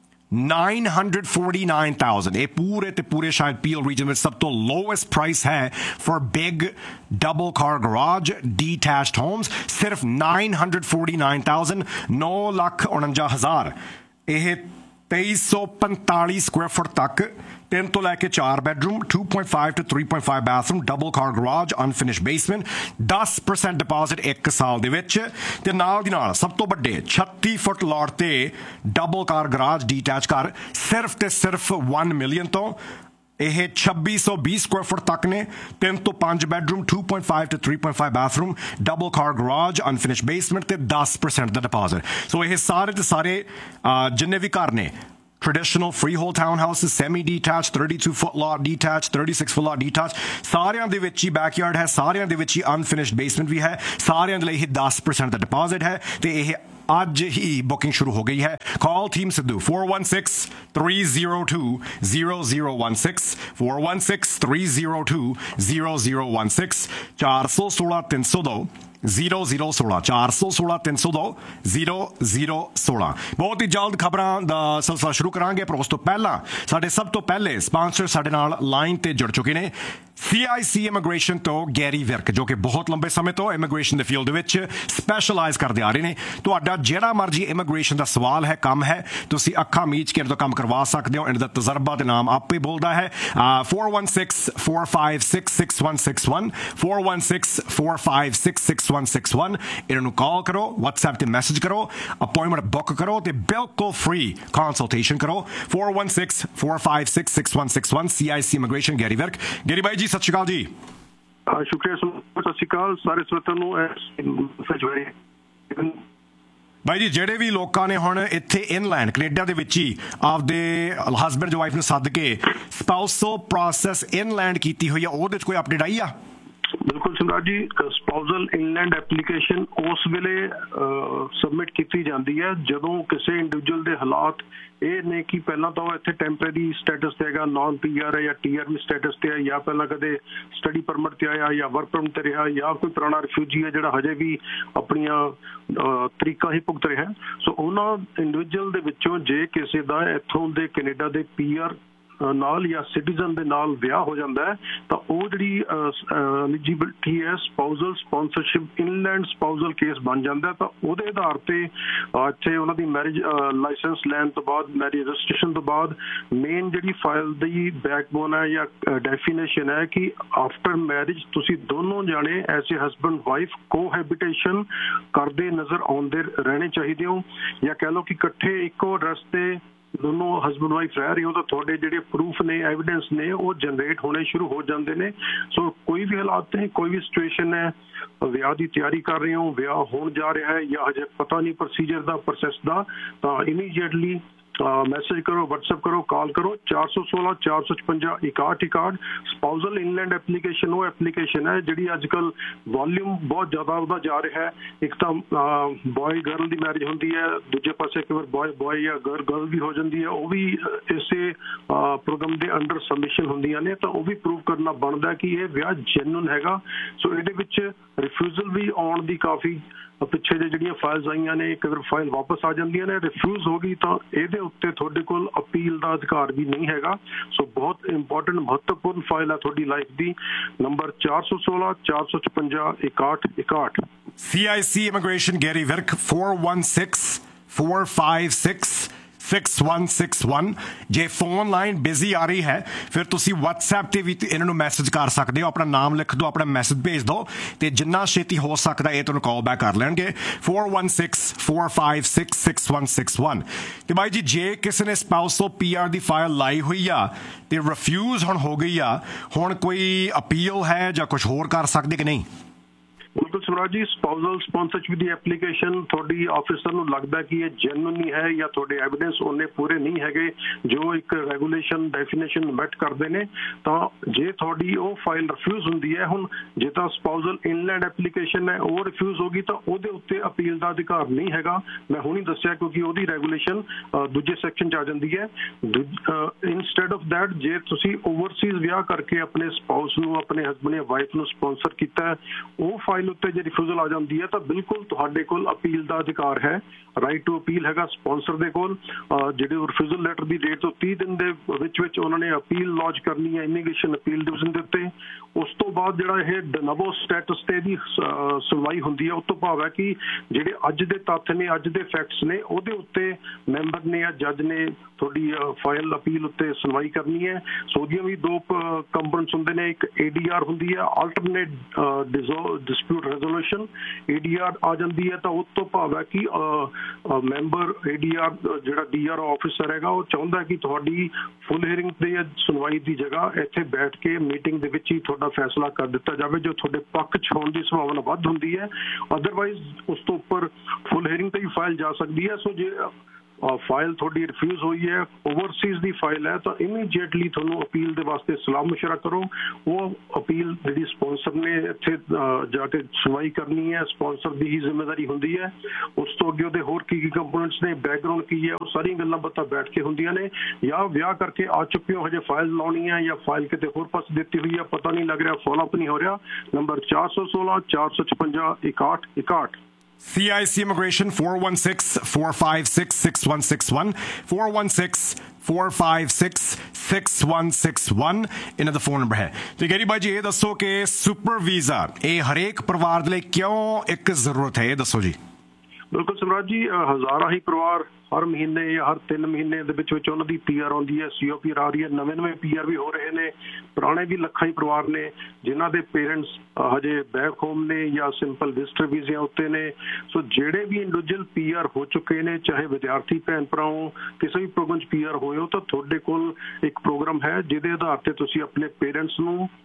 nine hundred forty-nine thousand, ਇਹ ਪੂਰੇ ਤੇ ਪੂਰੇ ਸ਼ਾਇਦ ਪੀਐਲ ਰੀਜਨ ਵਿੱਚ ਸਭ ਤੋਂ ਲੋਐਸਟ ਪ੍ਰਾਈਸ ਹੈ for big double car garage ਡੀਟੈਚਡ homes, ਸਿਰਫ nine hundred forty-nine thousand, ਨੌ ਲੱਖ ਉਣੰਜਾ ਹਜ਼ਾਰ। ਇਹ ਤੇਈ ਸੌ ਪੰਤਾਲੀ ਸਕੁਆਇਰ ਫੁੱਟ ਤੱਕ ਤਿੰਨ ਤੋਂ ਲੈ ਕੇ ਚਾਰ bedroom, two point five to three point five bathroom, double car garage, unfinished basement, ਦਸ percent ਡਿਪੋਜ਼ਿਟ ਇੱਕ ਸਾਲ ਦੇ ਵਿੱਚ। ਤੇ ਨਾਲ ਦੀ ਨਾਲ ਸਭ ਤੋਂ ਵੱਡੇ ਛੱਤੀ ਫੁੱਟ ਲਾਟ ਤੇ ਡਬਲ ਕਾਰ ਗਰਾਜ ਡੀਟੈਚ ਘਰ ਸਿਰਫ ਤੇ ਸਿਰਫ one million ਤੋਂ। ਇਹ ਛੱਬੀ ਸੌ ਵੀਹ ਸਕੁਆਇਰ ਫੁੱਟ ਤੱਕ ਨੇ, ਤਿੰਨ ਤੋਂ ਪੰਜ bedroom, two point five to three point five bathroom, double car garage, unfinished basement, ਤੇ ਦਸ percent ਦਾ ਡਿਪੋਜ਼ਿਟ। ਸੋ ਇਹ ਸਾਰੇ ਦੇ ਸਾਰੇ ਜਿੰਨੇ ਵੀ ਘਰ ਨੇ, traditional freehold townhouses, semi-detached, thirty-two foot lot detached, thirty-six foot lot detached, ਸਾਰਿਆਂ ਦੇ ਵਿੱਚ ਹੀ backyard ਹੈ, ਸਾਰਿਆਂ ਦੇ ਵਿੱਚ ਹੀ unfinished basement ਵੀ ਹੈ, ਸਾਰਿਆਂ ਦੇ ਲਈ ਹੀ ਦਸ percent ਦਾ deposit ਹੈ, ਤੇ ਇਹ ਅੱਜ ਹੀ ਬੁਕਿੰਗ ਸ਼ੁਰੂ ਹੋ ਗਈ ਹੈ। ਕਾਲ team Sidhu four one six three zero two zero zero one six, four one six three zero two zero zero one six, ਚਾਰ ਸੌ ਸੋਲਾਂ ਤਿੰਨ ਸੌ ਦੋ zero zero ਸੋਲਾਂ, ਚਾਰ ਸੌ ਸੋਲਾਂ ਤਿੰਨ ਸੌ ਦੋ zero zero ਸੋਲਾਂ। ਬਹੁਤ ਹੀ ਜਲਦ ਖਬਰਾਂ ਦਾ ਸਿਲਸਿਲਾ ਸ਼ੁਰੂ ਕਰਾਂਗੇ, ਪਰ ਉਸ ਤੋਂ ਪਹਿਲਾਂ ਸਾਡੇ ਸਭ ਤੋਂ ਪਹਿਲੇ ਸਪਾਂਸਰ ਸਾਡੇ ਨਾਲ ਲਾਈਨ ਤੇ ਜੁੜ ਚੁੱਕੇ ਨੇ। ਸੀ ਆਈ ਸੀ ਇਮੀਗ੍ਰੇਸ਼ਨ ਤੋਂ ਗੈਰੀ ਵਿਰਕ, ਜੋ ਕਿ ਬਹੁਤ ਲੰਬੇ ਸਮੇਂ ਤੋਂ ਇਮੀਗ੍ਰੇਸ਼ਨ ਦੇ ਫੀਲਡ ਦੇ ਵਿੱਚ ਸਪੈਸ਼ਲਾਈਜ਼ ਕਰਦੇ ਆ ਰਹੇ ਨੇ। ਤੁਹਾਡਾ ਜਿਹੜਾ ਮਰਜ਼ੀ ਇਮੀਗ੍ਰੇਸ਼ਨ ਦਾ ਸਵਾਲ ਹੈ, ਕੰਮ ਹੈ, ਤੁਸੀਂ ਅੱਖਾਂ ਮੀਚ ਕੇ ਇਹਨਾਂ ਤੋਂ ਕੰਮ ਕਰਵਾ ਸਕਦੇ ਹੋ। ਇਹਨਾਂ ਦਾ ਤਜਰਬਾ ਤੇ ਨਾਮ ਆਪੇ ਬੋਲਦਾ ਹੈ। four one six four five six six one six one, four one six four five six six one six one, ਇਹਨਾਂ ਨੂੰ ਕਾਲ ਕਰੋ, WhatsApp ਤੇ ਮੈਸੇਜ ਕਰੋ, ਅਪਾਇੰਟਮੈਂਟ ਬੁੱਕ ਕਰੋ ਤੇ ਬਿਲਕੁਲ ਫ੍ਰੀ ਕੰਸਲਟੇਸ਼ਨ ਕਰੋ। four one six four five six six one six one, ਸੀ ਆਈ ਸੀ immigration, Garry Virk. Garry ਬਾਈ ਜੀ, ਸਤਿ ਸ਼੍ਰੀ ਅਕਾਲ ਜੀ। ਹਾਂ, ਸ਼ੁਕਰੀਆ, ਸਤਿ ਸ਼੍ਰੀ ਅਕਾਲ ਸਾਰੇ ਸਰੋਤਿਆਂ ਨੂੰ। ਬਾਈ ਜੀ, ਜਿਹੜੇ ਵੀ ਲੋਕਾਂ ਨੇ ਹੁਣ ਇੱਥੇ ਇਨਲੈਂਡ ਕੈਨੇਡਾ ਦੇ ਵਿੱਚ ਹੀ ਆਪਦੇ ਹਸਬੈਂਡ ਜਾਂ ਵਾਈਫ ਨੂੰ ਸੱਦ ਕੇ ਸਪਾਊਸਲ ਪ੍ਰੋਸੈਸ ਇਨਲੈਂਡ ਕੀਤੀ ਹੋਈ ਆ, ਉਹਦੇ 'ਚ ਕੋਈ ਅਪਡੇਟ ਆਈ ਆ? ਬਿਲਕੁਲ ਸਿਮਰਾਜ ਜੀ, ਸਪਾਊਜ਼ਲ ਇਨਲੈਂਡ ਐਪਲੀਕੇਸ਼ਨ ਉਸ ਵੇਲੇ ਸਬਮਿਟ ਕੀਤੀ ਜਾਂਦੀ ਹੈ ਜਦੋਂ ਕਿਸੇ ਇੰਡੀਵਿਜੂਅਲ ਦੇ ਹਾਲਾਤ ਇਹ ਨੇ ਕਿ ਪਹਿਲਾਂ ਤਾਂ ਉਹ ਇੱਥੇ ਟੈਂਪਰੇਰੀ ਸਟੇਟਸ ਤੇ ਹੈਗਾ, ਨਾਨ ਪੀ ਆਰ ਹੈ ਜਾਂ ਟੀ ਆਰ ਵੀ ਸਟੇਟਸ ਤੇ ਹੈ, ਜਾਂ ਪਹਿਲਾਂ ਕਦੇ ਸਟੱਡੀ ਪਰਮਿਟ ਤੇ ਆਇਆ ਜਾਂ ਵਰਕ ਪਰਮਿਟ ਤੇ ਰਿਹਾ, ਜਾਂ ਕੋਈ ਪੁਰਾਣਾ ਰਿਫਿਊਜੀ ਹੈ ਜਿਹੜਾ ਹਜੇ ਵੀ ਆਪਣੀਆਂ ਤਰੀਕਾਂ ਹੀ ਭੁਗਤ ਰਿਹਾ। ਸੋ ਉਹਨਾਂ ਇੰਡੀਵਿਜੂਅਲ ਦੇ ਵਿੱਚੋਂ ਜੇ ਕਿਸੇ ਦਾ ਇੱਥੋਂ ਦੇ ਕੈਨੇਡਾ ਦੇ ਪੀ ਆਰ ਨਾਲ ਜਾਂ ਸਿਟੀਜ਼ਨ ਦੇ ਨਾਲ ਵਿਆਹ ਹੋ ਜਾਂਦਾ ਹੈ ਤਾਂ ਉਹ ਜਿਹੜੀ ਐਲੀਜੀਬਿਲਟੀ ਹੈ ਸਪਾਊਜ਼ਲ ਸਪਾਂਸਰਸ਼ਿਪ ਇਨਲੈਂਡ ਸਪਾਊਜ਼ਲ ਕੇਸ ਬਣ ਜਾਂਦਾ। ਤਾਂ ਉਹਦੇ ਆਧਾਰ ਤੇ ਇੱਥੇ ਉਹਨਾਂ ਦੀ ਮੈਰਿਜ ਲਾਇਸੈਂਸ ਲੈਣ ਤੋਂ ਬਾਅਦ, ਮੈਰਿਜ ਰਜਿਸਟ੍ਰੇਸ਼ਨ ਤੋਂ ਬਾਅਦ ਮੇਨ ਜਿਹੜੀ ਫਾਈਲ ਦੀ ਬੈਕਬੋਨ ਹੈ ਜਾਂ ਡੈਫੀਨੇਸ਼ਨ ਹੈ ਕਿ ਆਫਟਰ ਮੈਰਿਜ ਤੁਸੀਂ ਦੋਨੋਂ ਜਾਣੇ ਐਜ਼ ਏ ਹਸਬੈਂਡ ਵਾਈਫ ਕੋਹੈਬਿਟੇਸ਼ਨ ਕਰਦੇ ਨਜ਼ਰ ਆਉਂਦੇ ਰਹਿਣੇ ਚਾਹੀਦੇ ਹੋ, ਜਾਂ ਕਹਿ ਲਓ ਕਿ ਇਕੱਠੇ ਇੱਕੋ ਐਡਰੈਸ ਤੇ ਦੋਨੋਂ ਹਸਬੈਂਡ ਵਾਈਫ ਰਹਿ ਰਹੇ ਹੋ ਤਾਂ ਤੁਹਾਡੇ ਜਿਹੜੇ ਪ੍ਰੂਫ ਨੇ, ਐਵੀਡੈਂਸ ਨੇ, ਉਹ ਜਨਰੇਟ ਹੋਣੇ ਸ਼ੁਰੂ ਹੋ ਜਾਂਦੇ ਨੇ। ਸੋ ਕੋਈ ਵੀ ਹਾਲਾਤ ਨੇ, ਕੋਈ ਵੀ ਸਿਚੁਏਸ਼ਨ ਹੈ, ਵਿਆਹ ਦੀ ਤਿਆਰੀ ਕਰ ਰਹੇ ਹੋ, ਵਿਆਹ ਹੋਣ ਜਾ ਰਿਹਾ ਹੈ ਜਾਂ ਹਜੇ ਪਤਾ ਨਹੀਂ ਪ੍ਰੋਸੀਜਰ ਦਾ, ਪ੍ਰੋਸੈਸ ਦਾ, ਤਾਂ ਇਮੀਡੀਏਟਲੀ ਮੈਸੇਜ ਕਰੋ, ਵਟਸਐਪ ਕਰੋ, ਕਾਲ ਕਰੋ ਚਾਰ ਸੌ ਸੋਲਾਂ ਚਾਰ ਸੌ ਛਪੰਜਾ ਇਕਾਹਠ ਇਕਾਹਠ। ਸਪਾਊਜ਼ਲ ਇਨਲੈਂਡ ਐਪਲੀਕੇਸ਼ਨ ਉਹ ਐਪਲੀਕੇਸ਼ਨ ਹੈ ਜਿਹੜੀ ਅੱਜ ਕੱਲ੍ਹ ਵੋਲਿਊਮ ਬਹੁਤ ਜ਼ਿਆਦਾ ਉਹਦਾ ਜਾ ਰਿਹਾ ਹੈ। ਇੱਕ ਤਾਂ ਬॉय ਗਰਲ ਦੀ ਮੈਰਿਜ ਹੁੰਦੀ ਹੈ, ਦੂਜੇ ਪਾਸੇ ਕਈ ਵਾਰ ਬॉय ਬॉय ਜਾਂ ਗਰਲ ਗਰਲ ਵੀ ਹੋ ਜਾਂਦੀ ਹੈ, ਉਹ ਵੀ ਇਸੇ ਪ੍ਰੋਗਰਾਮ ਦੇ ਅੰਡਰ ਸਬਮਿਸ਼ਨ ਹੁੰਦੀਆਂ ਨੇ। ਤਾਂ ਉਹ ਵੀ ਪ੍ਰੂਵ ਕਰਨਾ ਬਣਦਾ ਕਿ ਇਹ ਵਿਆਹ ਜੈਨੂਨ ਹੈਗਾ। ਸੋ ਇਹਦੇ ਵਿੱਚ ਰਿਫਿਊਜ਼ਲ ਵੀ ਆਉਣ ਦੀ ਕਾਫੀ ਪਿੱਛੇ ਜੇ ਜਿਹੜੀਆਂ ਫਾਈਲਸ ਆਈਆਂ ਨੇ, ਇੱਕ ਅਗਰ ਫਾਈਲ ਵਾਪਸ ਆ ਜਾਂਦੀਆਂ ਨੇ, ਰਿਫਿਊਜ਼ ਹੋ ਗਈ ਤਾਂ ਇਹਦੇ ਉੱਤੇ ਤੁਹਾਡੇ ਕੋਲ ਅਪੀਲ ਦਾ ਅਧਿਕਾਰ ਵੀ ਨਹੀਂ ਹੈਗਾ। ਸੋ ਬਹੁਤ ਇੰਪੋਰਟੈਂਟ ਮਹੱਤਵਪੂਰਨ ਫਾਈਲ ਹੈ ਤੁਹਾਡੀ ਲਾਈਫ ਦੀ। ਨੰਬਰ ਚਾਰ ਸੌ ਸੋਲਾਂ ਚਾਰ ਸੌ ਛਪੰਜਾ ਇਕਾਹਠ ਇਕਾਹਠ। C I C Immigration Gary Virk four one six four five six six one six one। ਜੇ ਫੋਨ ਲਾਈਨ ਬਿਜ਼ੀ ਆ ਰਹੀ ਹੈ ਫਿਰ ਤੁਸੀਂ WhatsApp ਤੇ ਵੀ ਇਹਨਾਂ ਨੂੰ ਮੈਸੇਜ ਕਰ ਸਕਦੇ ਹੋ, ਆਪਣਾ ਨਾਮ ਲਿਖ ਦਿਓ, ਆਪਣਾ ਮੈਸੇਜ ਭੇਜ ਦਿਓ ਤੇ ਜਿੰਨਾ ਛੇਤੀ ਹੋ ਸਕਦਾ ਇਹ ਤੁਹਾਨੂੰ ਕਾਲ ਬੈਕ ਕਰ ਲੈਣਗੇ four one six four five six six one six one। ਤੇ ਬਾਈ ਜੀ, ਜੇ ਕਿਸੇ ਨੇ ਸਪਾਊਸਲ ਪੀ ਆਰ ਦੀ ਫਾਈਲ ਲਾਈ ਹੋਈ ਆ ਤੇ ਰਿਫਿਊਜ਼ ਹੁਣ ਹੋ ਗਈ ਆ, ਹੁਣ ਕੋਈ ਅਪੀਲ ਹੈ ਜਾਂ ਕੁਝ ਹੋਰ ਕਰ ਸਕਦੇ ਕਿ ਨਹੀਂ? ਬਿਲਕੁਲ ਸਿਮਰਾਜ ਜੀ, ਸਪਾਊਜ਼ਲ ਸਪਾਂਸਰਸ਼ਿਪ ਦੀ ਐਪਲੀਕੇਸ਼ਨ ਤੁਹਾਡੀ ਆਫਿਸਰ ਨੂੰ ਲੱਗਦਾ ਕਿ ਇਹ ਜੈਨੂਨ ਨਹੀਂ ਹੈ ਜਾਂ ਤੁਹਾਡੇ ਐਵੀਡੈਂਸ ਉਹਨੇ ਪੂਰੇ ਨਹੀਂ ਹੈਗੇ ਜੋ ਇੱਕ ਰੈਗੂਲੇਸ਼ਨ ਡੈਫੀਨੇਸ਼ਨ ਮੈਟ ਕਰਦੇ ਨੇ, ਤਾਂ ਜੇ ਤੁਹਾਡੀ ਉਹ ਫਾਈਲ ਰਿਫਿਊਜ਼ ਹੁੰਦੀ ਹੈ, ਹੁਣ ਜੇ ਤਾਂ ਸਪਾਊਜ਼ਲ ਇਨਲੈਂਡ ਐਪਲੀਕੇਸ਼ਨ ਹੈ ਉਹ ਰਿਫਿਊਜ਼ ਹੋ ਗਈ ਤਾਂ ਉਹਦੇ ਉੱਤੇ ਅਪੀਲ ਦਾ ਅਧਿਕਾਰ ਨਹੀਂ ਹੈਗਾ। ਮੈਂ ਹੁਣੀ ਦੱਸਿਆ ਕਿਉਂਕਿ ਉਹਦੀ ਰੈਗੂਲੇਸ਼ਨ ਦੂਜੇ ਸੈਕਸ਼ਨ 'ਚ ਆ ਜਾਂਦੀ ਹੈ। ਇਨਸਟੈਡ ਆਫ ਦੈਟ ਜੇ ਤੁਸੀਂ ਓਵਰਸੀਜ਼ ਵਿਆਹ ਕਰਕੇ ਆਪਣੇ ਸਪਾਊਸ ਨੂੰ, ਆਪਣੇ ਹਸਬੈਂਡ ਜਾਂ ਵਾਈਫ ਨੂੰ ਸਪਾਂਸਰ ਕੀਤਾ, ਉਹ ਫਾਈਲ ਉੱਤੇ ਜੇ ਰਿਫਿਊਜ਼ਲ ਆ ਜਾਂਦੀ ਹੈ ਤਾਂ ਬਿਲਕੁਲ ਤੁਹਾਡੇ ਕੋਲ ਅਪੀਲ ਦਾ ਅਧਿਕਾਰ ਹੈ। ਰਾਈਟ ਟੂ ਅਪੀਲ ਹੈਗਾ ਸਪਾਂਸਰ ਦੇ ਕੋਲ। ਜਿਹੜੇ ਰਿਫਿਊਜ਼ਲ ਲੈਟਰ ਦੀ ਡੇਟ ਤੋਂ ਤੀਹ ਦਿਨ ਦੇ ਵਿੱਚ ਵਿੱਚ ਉਹਨਾਂ ਨੇ ਅਪੀਲ ਲੌਂਚ ਕਰਨੀ ਹੈ ਇਮੀਗ੍ਰੇਸ਼ਨ ਅਪੀਲ ਡਿਵੀਜ਼ਨ ਦੇ ਉੱਤੇ। ਉਸ ਤੋਂ ਬਾਅਦ ਜਿਹੜਾ ਇਹ ਡਨਵੋ ਸਟੇਟਸ ਤੇ ਦੀ ਸੁਣਵਾਈ ਹੁੰਦੀ ਹੈ, ਉਸ ਤੋਂ ਭਾਵ ਹੈ ਕਿ ਜਿਹੜੇ ਅੱਜ ਦੇ ਤੱਥ ਨੇ, ਅੱਜ ਦੇ ਫੈਕਟਸ ਨੇ, ਉਹਦੇ ਉੱਤੇ ਮੈਂਬਰ ਨੇ ਜਾਂ ਜੱਜ ਨੇ ਤੁਹਾਡੀ ਫਾਈਲ ਅਪੀਲ ਉੱਤੇ ਸੁਣਵਾਈ ਕਰਨੀ ਹੈ। ਸੋ ਉਹਦੀਆਂ ਵੀ ਦੋ ਕੰਪੋਨੈਂਟਸ ਹੁੰਦੇ ਨੇ, ਇੱਕ ਏ ਡੀ ਆਰ ਹੁੰਦੀ ਹੈ, alternate dispute resolution. A D R ਆ ਜਾਂਦੀ ਹੈ ਤਾਂ ਉਸ ਤੋਂ ਭਾਵ ਹੈ ਕਿ ਮੈਂਬਰ ਏ ਡੀ ਆਰ ਜਿਹੜਾ ਡੀ ਆਰ ਆਫਿਸਰ ਹੈਗਾ ਉਹ ਚਾਹੁੰਦਾ ਕਿ ਤੁਹਾਡੀ ਫੁੱਲ ਹੀਅਰਿੰਗ ਤੇ ਸੁਣਵਾਈ ਦੀ ਜਗ੍ਹਾ ਇੱਥੇ ਬੈਠ ਕੇ ਮੀਟਿੰਗ ਦੇ ਵਿੱਚ ਹੀ ਤੁਹਾਡਾ ਫੈਸਲਾ ਕਰ ਦਿੱਤਾ ਜਾਵੇ ਜੋ ਤੁਹਾਡੇ ਪੱਖ 'ਚ ਹੋਣ ਦੀ ਸੰਭਾਵਨਾ ਵੱਧ ਹੁੰਦੀ ਹੈ। ਅਦਰਵਾਈਜ਼ ਉਸ ਤੋਂ ਉੱਪਰ ਫੁੱਲ ਹੀਅਰਿੰਗ ਤੇ ਵੀ ਫਾਈਲ ਜਾ ਸਕਦੀ ਹੈ। ਸੋ ਜੇ ਫਾਈਲ ਤੁਹਾਡੀ ਰਿਫਿਊਜ਼ ਹੋਈ ਹੈ, ਓਵਰਸੀਜ਼ ਦੀ ਫਾਈਲ ਹੈ, ਤਾਂ ਇਮੀਡੀਏਟਲੀ ਤੁਹਾਨੂੰ ਅਪੀਲ ਦੇ ਵਾਸਤੇ ਸਲਾਹ ਮਸ਼ਵਰਾ ਕਰੋ। ਉਹ ਅਪੀਲ ਜਿਹੜੀ ਸਪਾਂਸਰ ਨੇ ਇੱਥੇ ਜਾ ਕੇ ਸੁਣਵਾਈ ਕਰਨੀ ਹੈ, ਸਪਾਂਸਰ ਦੀ ਹੀ ਜ਼ਿੰਮੇਵਾਰੀ ਹੁੰਦੀ ਹੈ। ਉਸ ਤੋਂ ਅੱਗੇ ਉਹਦੇ ਹੋਰ ਕੀ ਕੀ ਕੰਪੋਨੈਂਟਸ ਨੇ, ਬੈਕਗਰਾਊਂਡ ਕੀ ਹੈ, ਉਹ ਸਾਰੀਆਂ ਗੱਲਾਂ ਬਾਤਾਂ ਬੈਠ ਕੇ ਹੁੰਦੀਆਂ ਨੇ। ਜਾਂ ਵਿਆਹ ਕਰਕੇ ਆ ਚੁੱਕੇ ਹੋ, ਹਜੇ ਫਾਈਲ ਲਾਉਣੀ ਹੈ ਜਾਂ ਫਾਈਲ ਕਿਤੇ ਹੋਰ ਪਾਸੇ ਦਿੱਤੀ ਹੋਈ ਹੈ, ਪਤਾ ਨਹੀਂ ਲੱਗ ਰਿਹਾ, ਫੋਲੋਅਪ ਨਹੀਂ ਹੋ ਰਿਹਾ। ਨੰਬਰ ਚਾਰ ਸੌ ਸੋਲਾਂ ਚਾਰ ਸੌ ਛਪੰਜਾ ਇਕਾਹਠ ਇਕਾਹਠ। C I C Immigration four one six four five six six one six one four one six four five six six one six one ਇਹਨਾਂ ਦਾ ਫੋਨ ਨੰਬਰ ਹੈ। ਤੇ ਗੈਰੀ ਬਾਈ ਜੀ, ਇਹ ਦੱਸੋ ਕਿ ਸੁਪਰ ਵੀਜ਼ਾ ਇਹ ਹਰੇਕ ਪਰਿਵਾਰ ਦੇ ਲਈ ਕਿਉਂ ਇੱਕ ਜ਼ਰੂਰਤ ਹੈ, ਇਹ ਦੱਸੋ ਜੀ। ਬਿਲਕੁਲ ਸਿਮਰਾਜ ਜੀ, ਹਜ਼ਾਰਾਂ ਹੀ ਪਰਿਵਾਰ ਹਰ ਮਹੀਨੇ ਜਾਂ ਹਰ ਤਿੰਨ ਮਹੀਨੇ ਦੇ ਵਿੱਚ ਵਿੱਚ ਉਹਨਾਂ ਦੀ ਪੀ ਆਰ ਆਉਂਦੀ ਹੈ, ਸੀ ਓ ਪੀ ਆਰ ਆ ਰਹੀ ਹੈ, ਨਵੇਂ ਨਵੇਂ ਪੀ ਆਰ ਵੀ ਹੋ ਰਹੇ ਨੇ। ਪੁਰਾਣੇ ਵੀ ਲੱਖਾਂ ਹੀ ਪਰਿਵਾਰ ਨੇ ਜਿਨ੍ਹਾਂ ਦੇ ਪੇਰੈਂਟਸ ਹਜੇ ਬੈਕ ਹੋਮ ਨੇ ਜਾਂ ਸਿੰਪਲ ਵਿਜ਼ਟਰ ਵੀਜ਼ਿਆਂ ਉੱਤੇ ਨੇ। ਸੋ ਜਿਹੜੇ ਵੀ ਇੰਡੀਵਿਜੂਅਲ ਪੀ ਆਰ ਹੋ ਚੁੱਕੇ ਨੇ, ਚਾਹੇ ਵਿਦਿਆਰਥੀ ਭੈਣ ਭਰਾ ਹੋ, ਕਿਸੇ ਵੀ ਪ੍ਰੋਗਰਾਮ 'ਚ ਪੀ ਆਰ ਹੋਏ ਹੋ, ਤਾਂ ਤੁਹਾਡੇ ਕੋਲ ਇੱਕ ਪ੍ਰੋਗਰਾਮ ਹੈ ਜਿਹਦੇ ਆਧਾਰ ਤੇ ਤੁਸੀਂ ਆਪਣੇ ਪੇਰੈਂਟਸ ਨੂੰ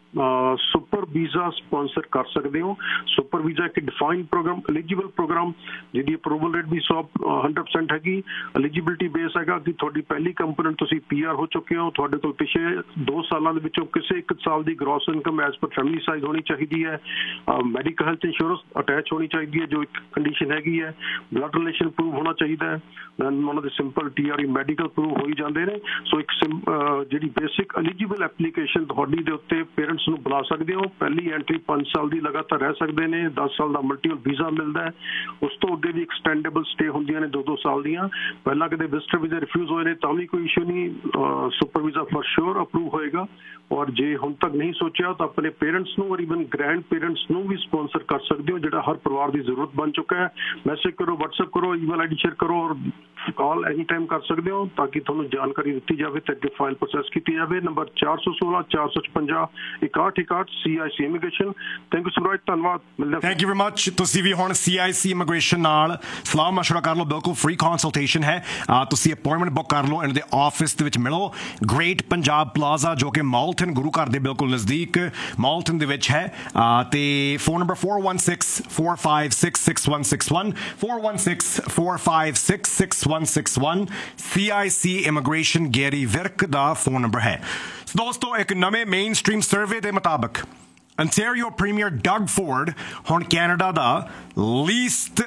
ਸੁਪਰ ਵੀਜ਼ਾ ਸਪਾਂਸਰ ਕਰ ਸਕਦੇ ਹੋ। ਸੁਪਰ ਵੀਜ਼ਾ ਇੱਕ ਡਿਫਾਈਨਡ ਪ੍ਰੋਗਰਾਮ, ਐਲੀਜੀਬਲ ਪ੍ਰੋਗਰਾਮ, ਜਿਹਦੀ ਅਪਰੂਵਲ ਰੇਟ ਵੀ ਸੌ ਹੰਡਰਡ ਪਰਸੈਂਟ ਹੈਗੀ। ਐਲੀਜੀਬਿਲਿਟੀ ਬੇਸ ਹੈਗਾ ਕਿ ਤੁਹਾਡੀ ਪਹਿਲੀ ਕੰਪੋਨੈਂਟ ਤੁਸੀਂ ਪੀ ਆਰ ਹੋ ਚੁੱਕੇ ਹੋ, ਤੁਹਾਡੇ ਕੋਲ ਪਿਛਲੇ ਦੋ ਸਾਲਾਂ ਦੇ ਵਿੱਚੋਂ ਕਿਸੇ ਇੱਕ ਸਾਲ ਦੀ gross income as per family size ਹੋਣੀ ਚਾਹੀਦੀ ਹੈ। ਮੈਡੀਕਲ ਹੈਲਥ ਇੰਸ਼ੋਰੈਂਸ ਅਟੈਚ ਹੋਣੀ ਚਾਹੀਦੀ ਹੈ, ਜੋ ਇੱਕ ਕੰਡੀਸ਼ਨ ਹੈਗੀ ਹੈ। ਬਲੱਡ ਰਿਲੇਸ਼ਨ ਪ੍ਰੂਵ ਹੋਣਾ ਚਾਹੀਦਾ ਹੈ। ਉਹਨਾਂ ਦੇ simple T R E medical prove ਹੋਈ ਜਾਂਦੇ ਨੇ। ਸੋ ਇੱਕ ਜਿਹੜੀ ਬੇਸਿਕ ਐਲੀਜੀਬਲ ਐਪਲੀਕੇਸ਼ਨ ਤੁਹਾਡੀ ਦੇ ਉੱਤੇ ਪੇਰੈਂਟਸ ਨੂੰ ਬੁਲਾ ਸਕਦੇ ਹੋ। ਪਹਿਲੀ ਐਂਟਰੀ ਪੰਜ ਸਾਲ ਦੀ ਲਗਾਤਾਰ ਰਹਿ ਸਕਦੇ ਨੇ। ਦਸ ਸਾਲ ਦਾ ਮਲਟੀਪਲ ਵੀਜ਼ਾ ਮਿਲਦਾ ਹੈ। ਉਸ ਤੋਂ ਅੱਗੇ ਵੀ ਐਕਸਟੈਂਡੇਬਲ ਸਟੇ ਹੁੰਦੀਆਂ ਨੇ ਦੋ ਦੋ ਸਾਲ ਦੀਆਂ। ਪਹਿਲਾਂ ਕਦੇ ਵਿਜ਼ਟਰ ਵੀਜ਼ਾ ਰਿਫਿਊਜ਼ ਹੋਏ ਨੇ ਤਾਂ ਵੀ ਕੋਈ ਇਸ਼ੂ ਨਹੀਂ, super visa for sure approve ਹੋਏਗਾ। ਔਰ ਜੇ ਹੁਣ ਤੱਕ ਨਹੀਂ ਸੋਚਿਆ ਤਾਂ ਆਪਣੇ ਪੇਰੈਂਟਸ ਨੂੰ ਔਰ ਈਵਨ ਗ੍ਰੈਂਡ ਪੇਰੈਂਟਸ ਨੂੰ ਵੀ ਸਪਾਂਸਰ ਕਰ ਸਕਦੇ ਹੋ, ਜਿਹੜਾ ਹਰ ਪਰਿਵਾਰ ਦੀ ਜ਼ਰੂਰਤ ਬਣ ਚੁੱਕਾ ਹੈ। ਮੈਸੇਜ ਕਰੋ, ਵਟਸਐਪ ਕਰੋ, ਈਮੇਲ ਆਈ ਡੀ ਸ਼ੇਅਰ ਕਰੋ ਔਰ ਕਾਲ ਐਨੀ ਟਾਈਮ ਕਰ ਸਕਦੇ ਹੋ ਤਾਂ ਕਿ ਤੁਹਾਨੂੰ ਜਾਣਕਾਰੀ ਦਿੱਤੀ ਜਾਵੇ ਤੇ ਅੱਗੇ ਫਾਈਲ ਪ੍ਰੋਸੈਸ ਕੀਤੀ ਜਾਵੇ। ਨੰਬਰ ਚਾਰ ਸੌ ਸੋਲਾਂ ਚਾਰ ਸੌ ਛਪੰਜਾ ਇਕਾਹਠ ਇਕਾਹਠ ਸੀ ਆਈ ਸੀ ਇਮੀਗ੍ਰੇਸ਼ਨ। ਥੈਂਕ ਯੂ ਸੁਰਾਜ, ਧੰਨਵਾਦ। ਮਿਲਦੇ ਥੈਂਕ ਯੂ ਵੈਰੀ ਮਚ। ਤੁਸੀਂ ਵੀ ਹੁਣ ਸੀ ਆਈ ਸੀ ਇਮੀਗ੍ਰੇਸ਼ਨ ਨਾਲ ਸਲਾਹ ਮਸ਼ਵਰਾ ਕਰ ਲਓ, ਬਿਲਕੁਲ ਫ੍ਰੀ ਕੰਸਲਟੇਸ਼ਨ ਹੈ। ਤੁਸੀਂ ਅਪਾਇੰਟਮੈਂਟ ਬੁੱਕ ਕਰ ਲਓ, ਇਹਨਾਂ ਦੇ ਆਫਿਸ ਦੇ ਵਿੱਚ ਮਿਲੋ। ਗ੍ਰੇਟ ਪੰਜਾਬ ਪਲਾਜ਼ਾ, ਜੋ ਕਿ ਮਾਲਟਨ ਗੁਰੂ ਘਰ ਦੇ ਬਿਲਕੁਲ ਨਜ਼ਦੀਕ ਮਾਲਟਨ ਦੇ ਵਿੱਚ ਹੈ। ਤੇ phone number four one six four five six six one six one four one six four five six six one six one ਸੀ ਆਈ ਸੀ ਇਮੀਗ੍ਰੇਸ਼ਨ ਗੈਰੀ ਵਿਰਕ ਦਾ ਫੋਨ ਨੰਬਰ ਹੈ। ਦੋਸਤੋ, ਇੱਕ ਨਵੇਂ ਮੇਨ ਸਟ੍ਰੀਮ ਸਰਵੇ ਦੇ ਮੁਤਾਬਕ ਅੰਟੈਰੀਓ ਪ੍ਰੀਮੀਅਰ ਡਗ ਫੋਰਡ ਹੁਣ Canada ਦਾ least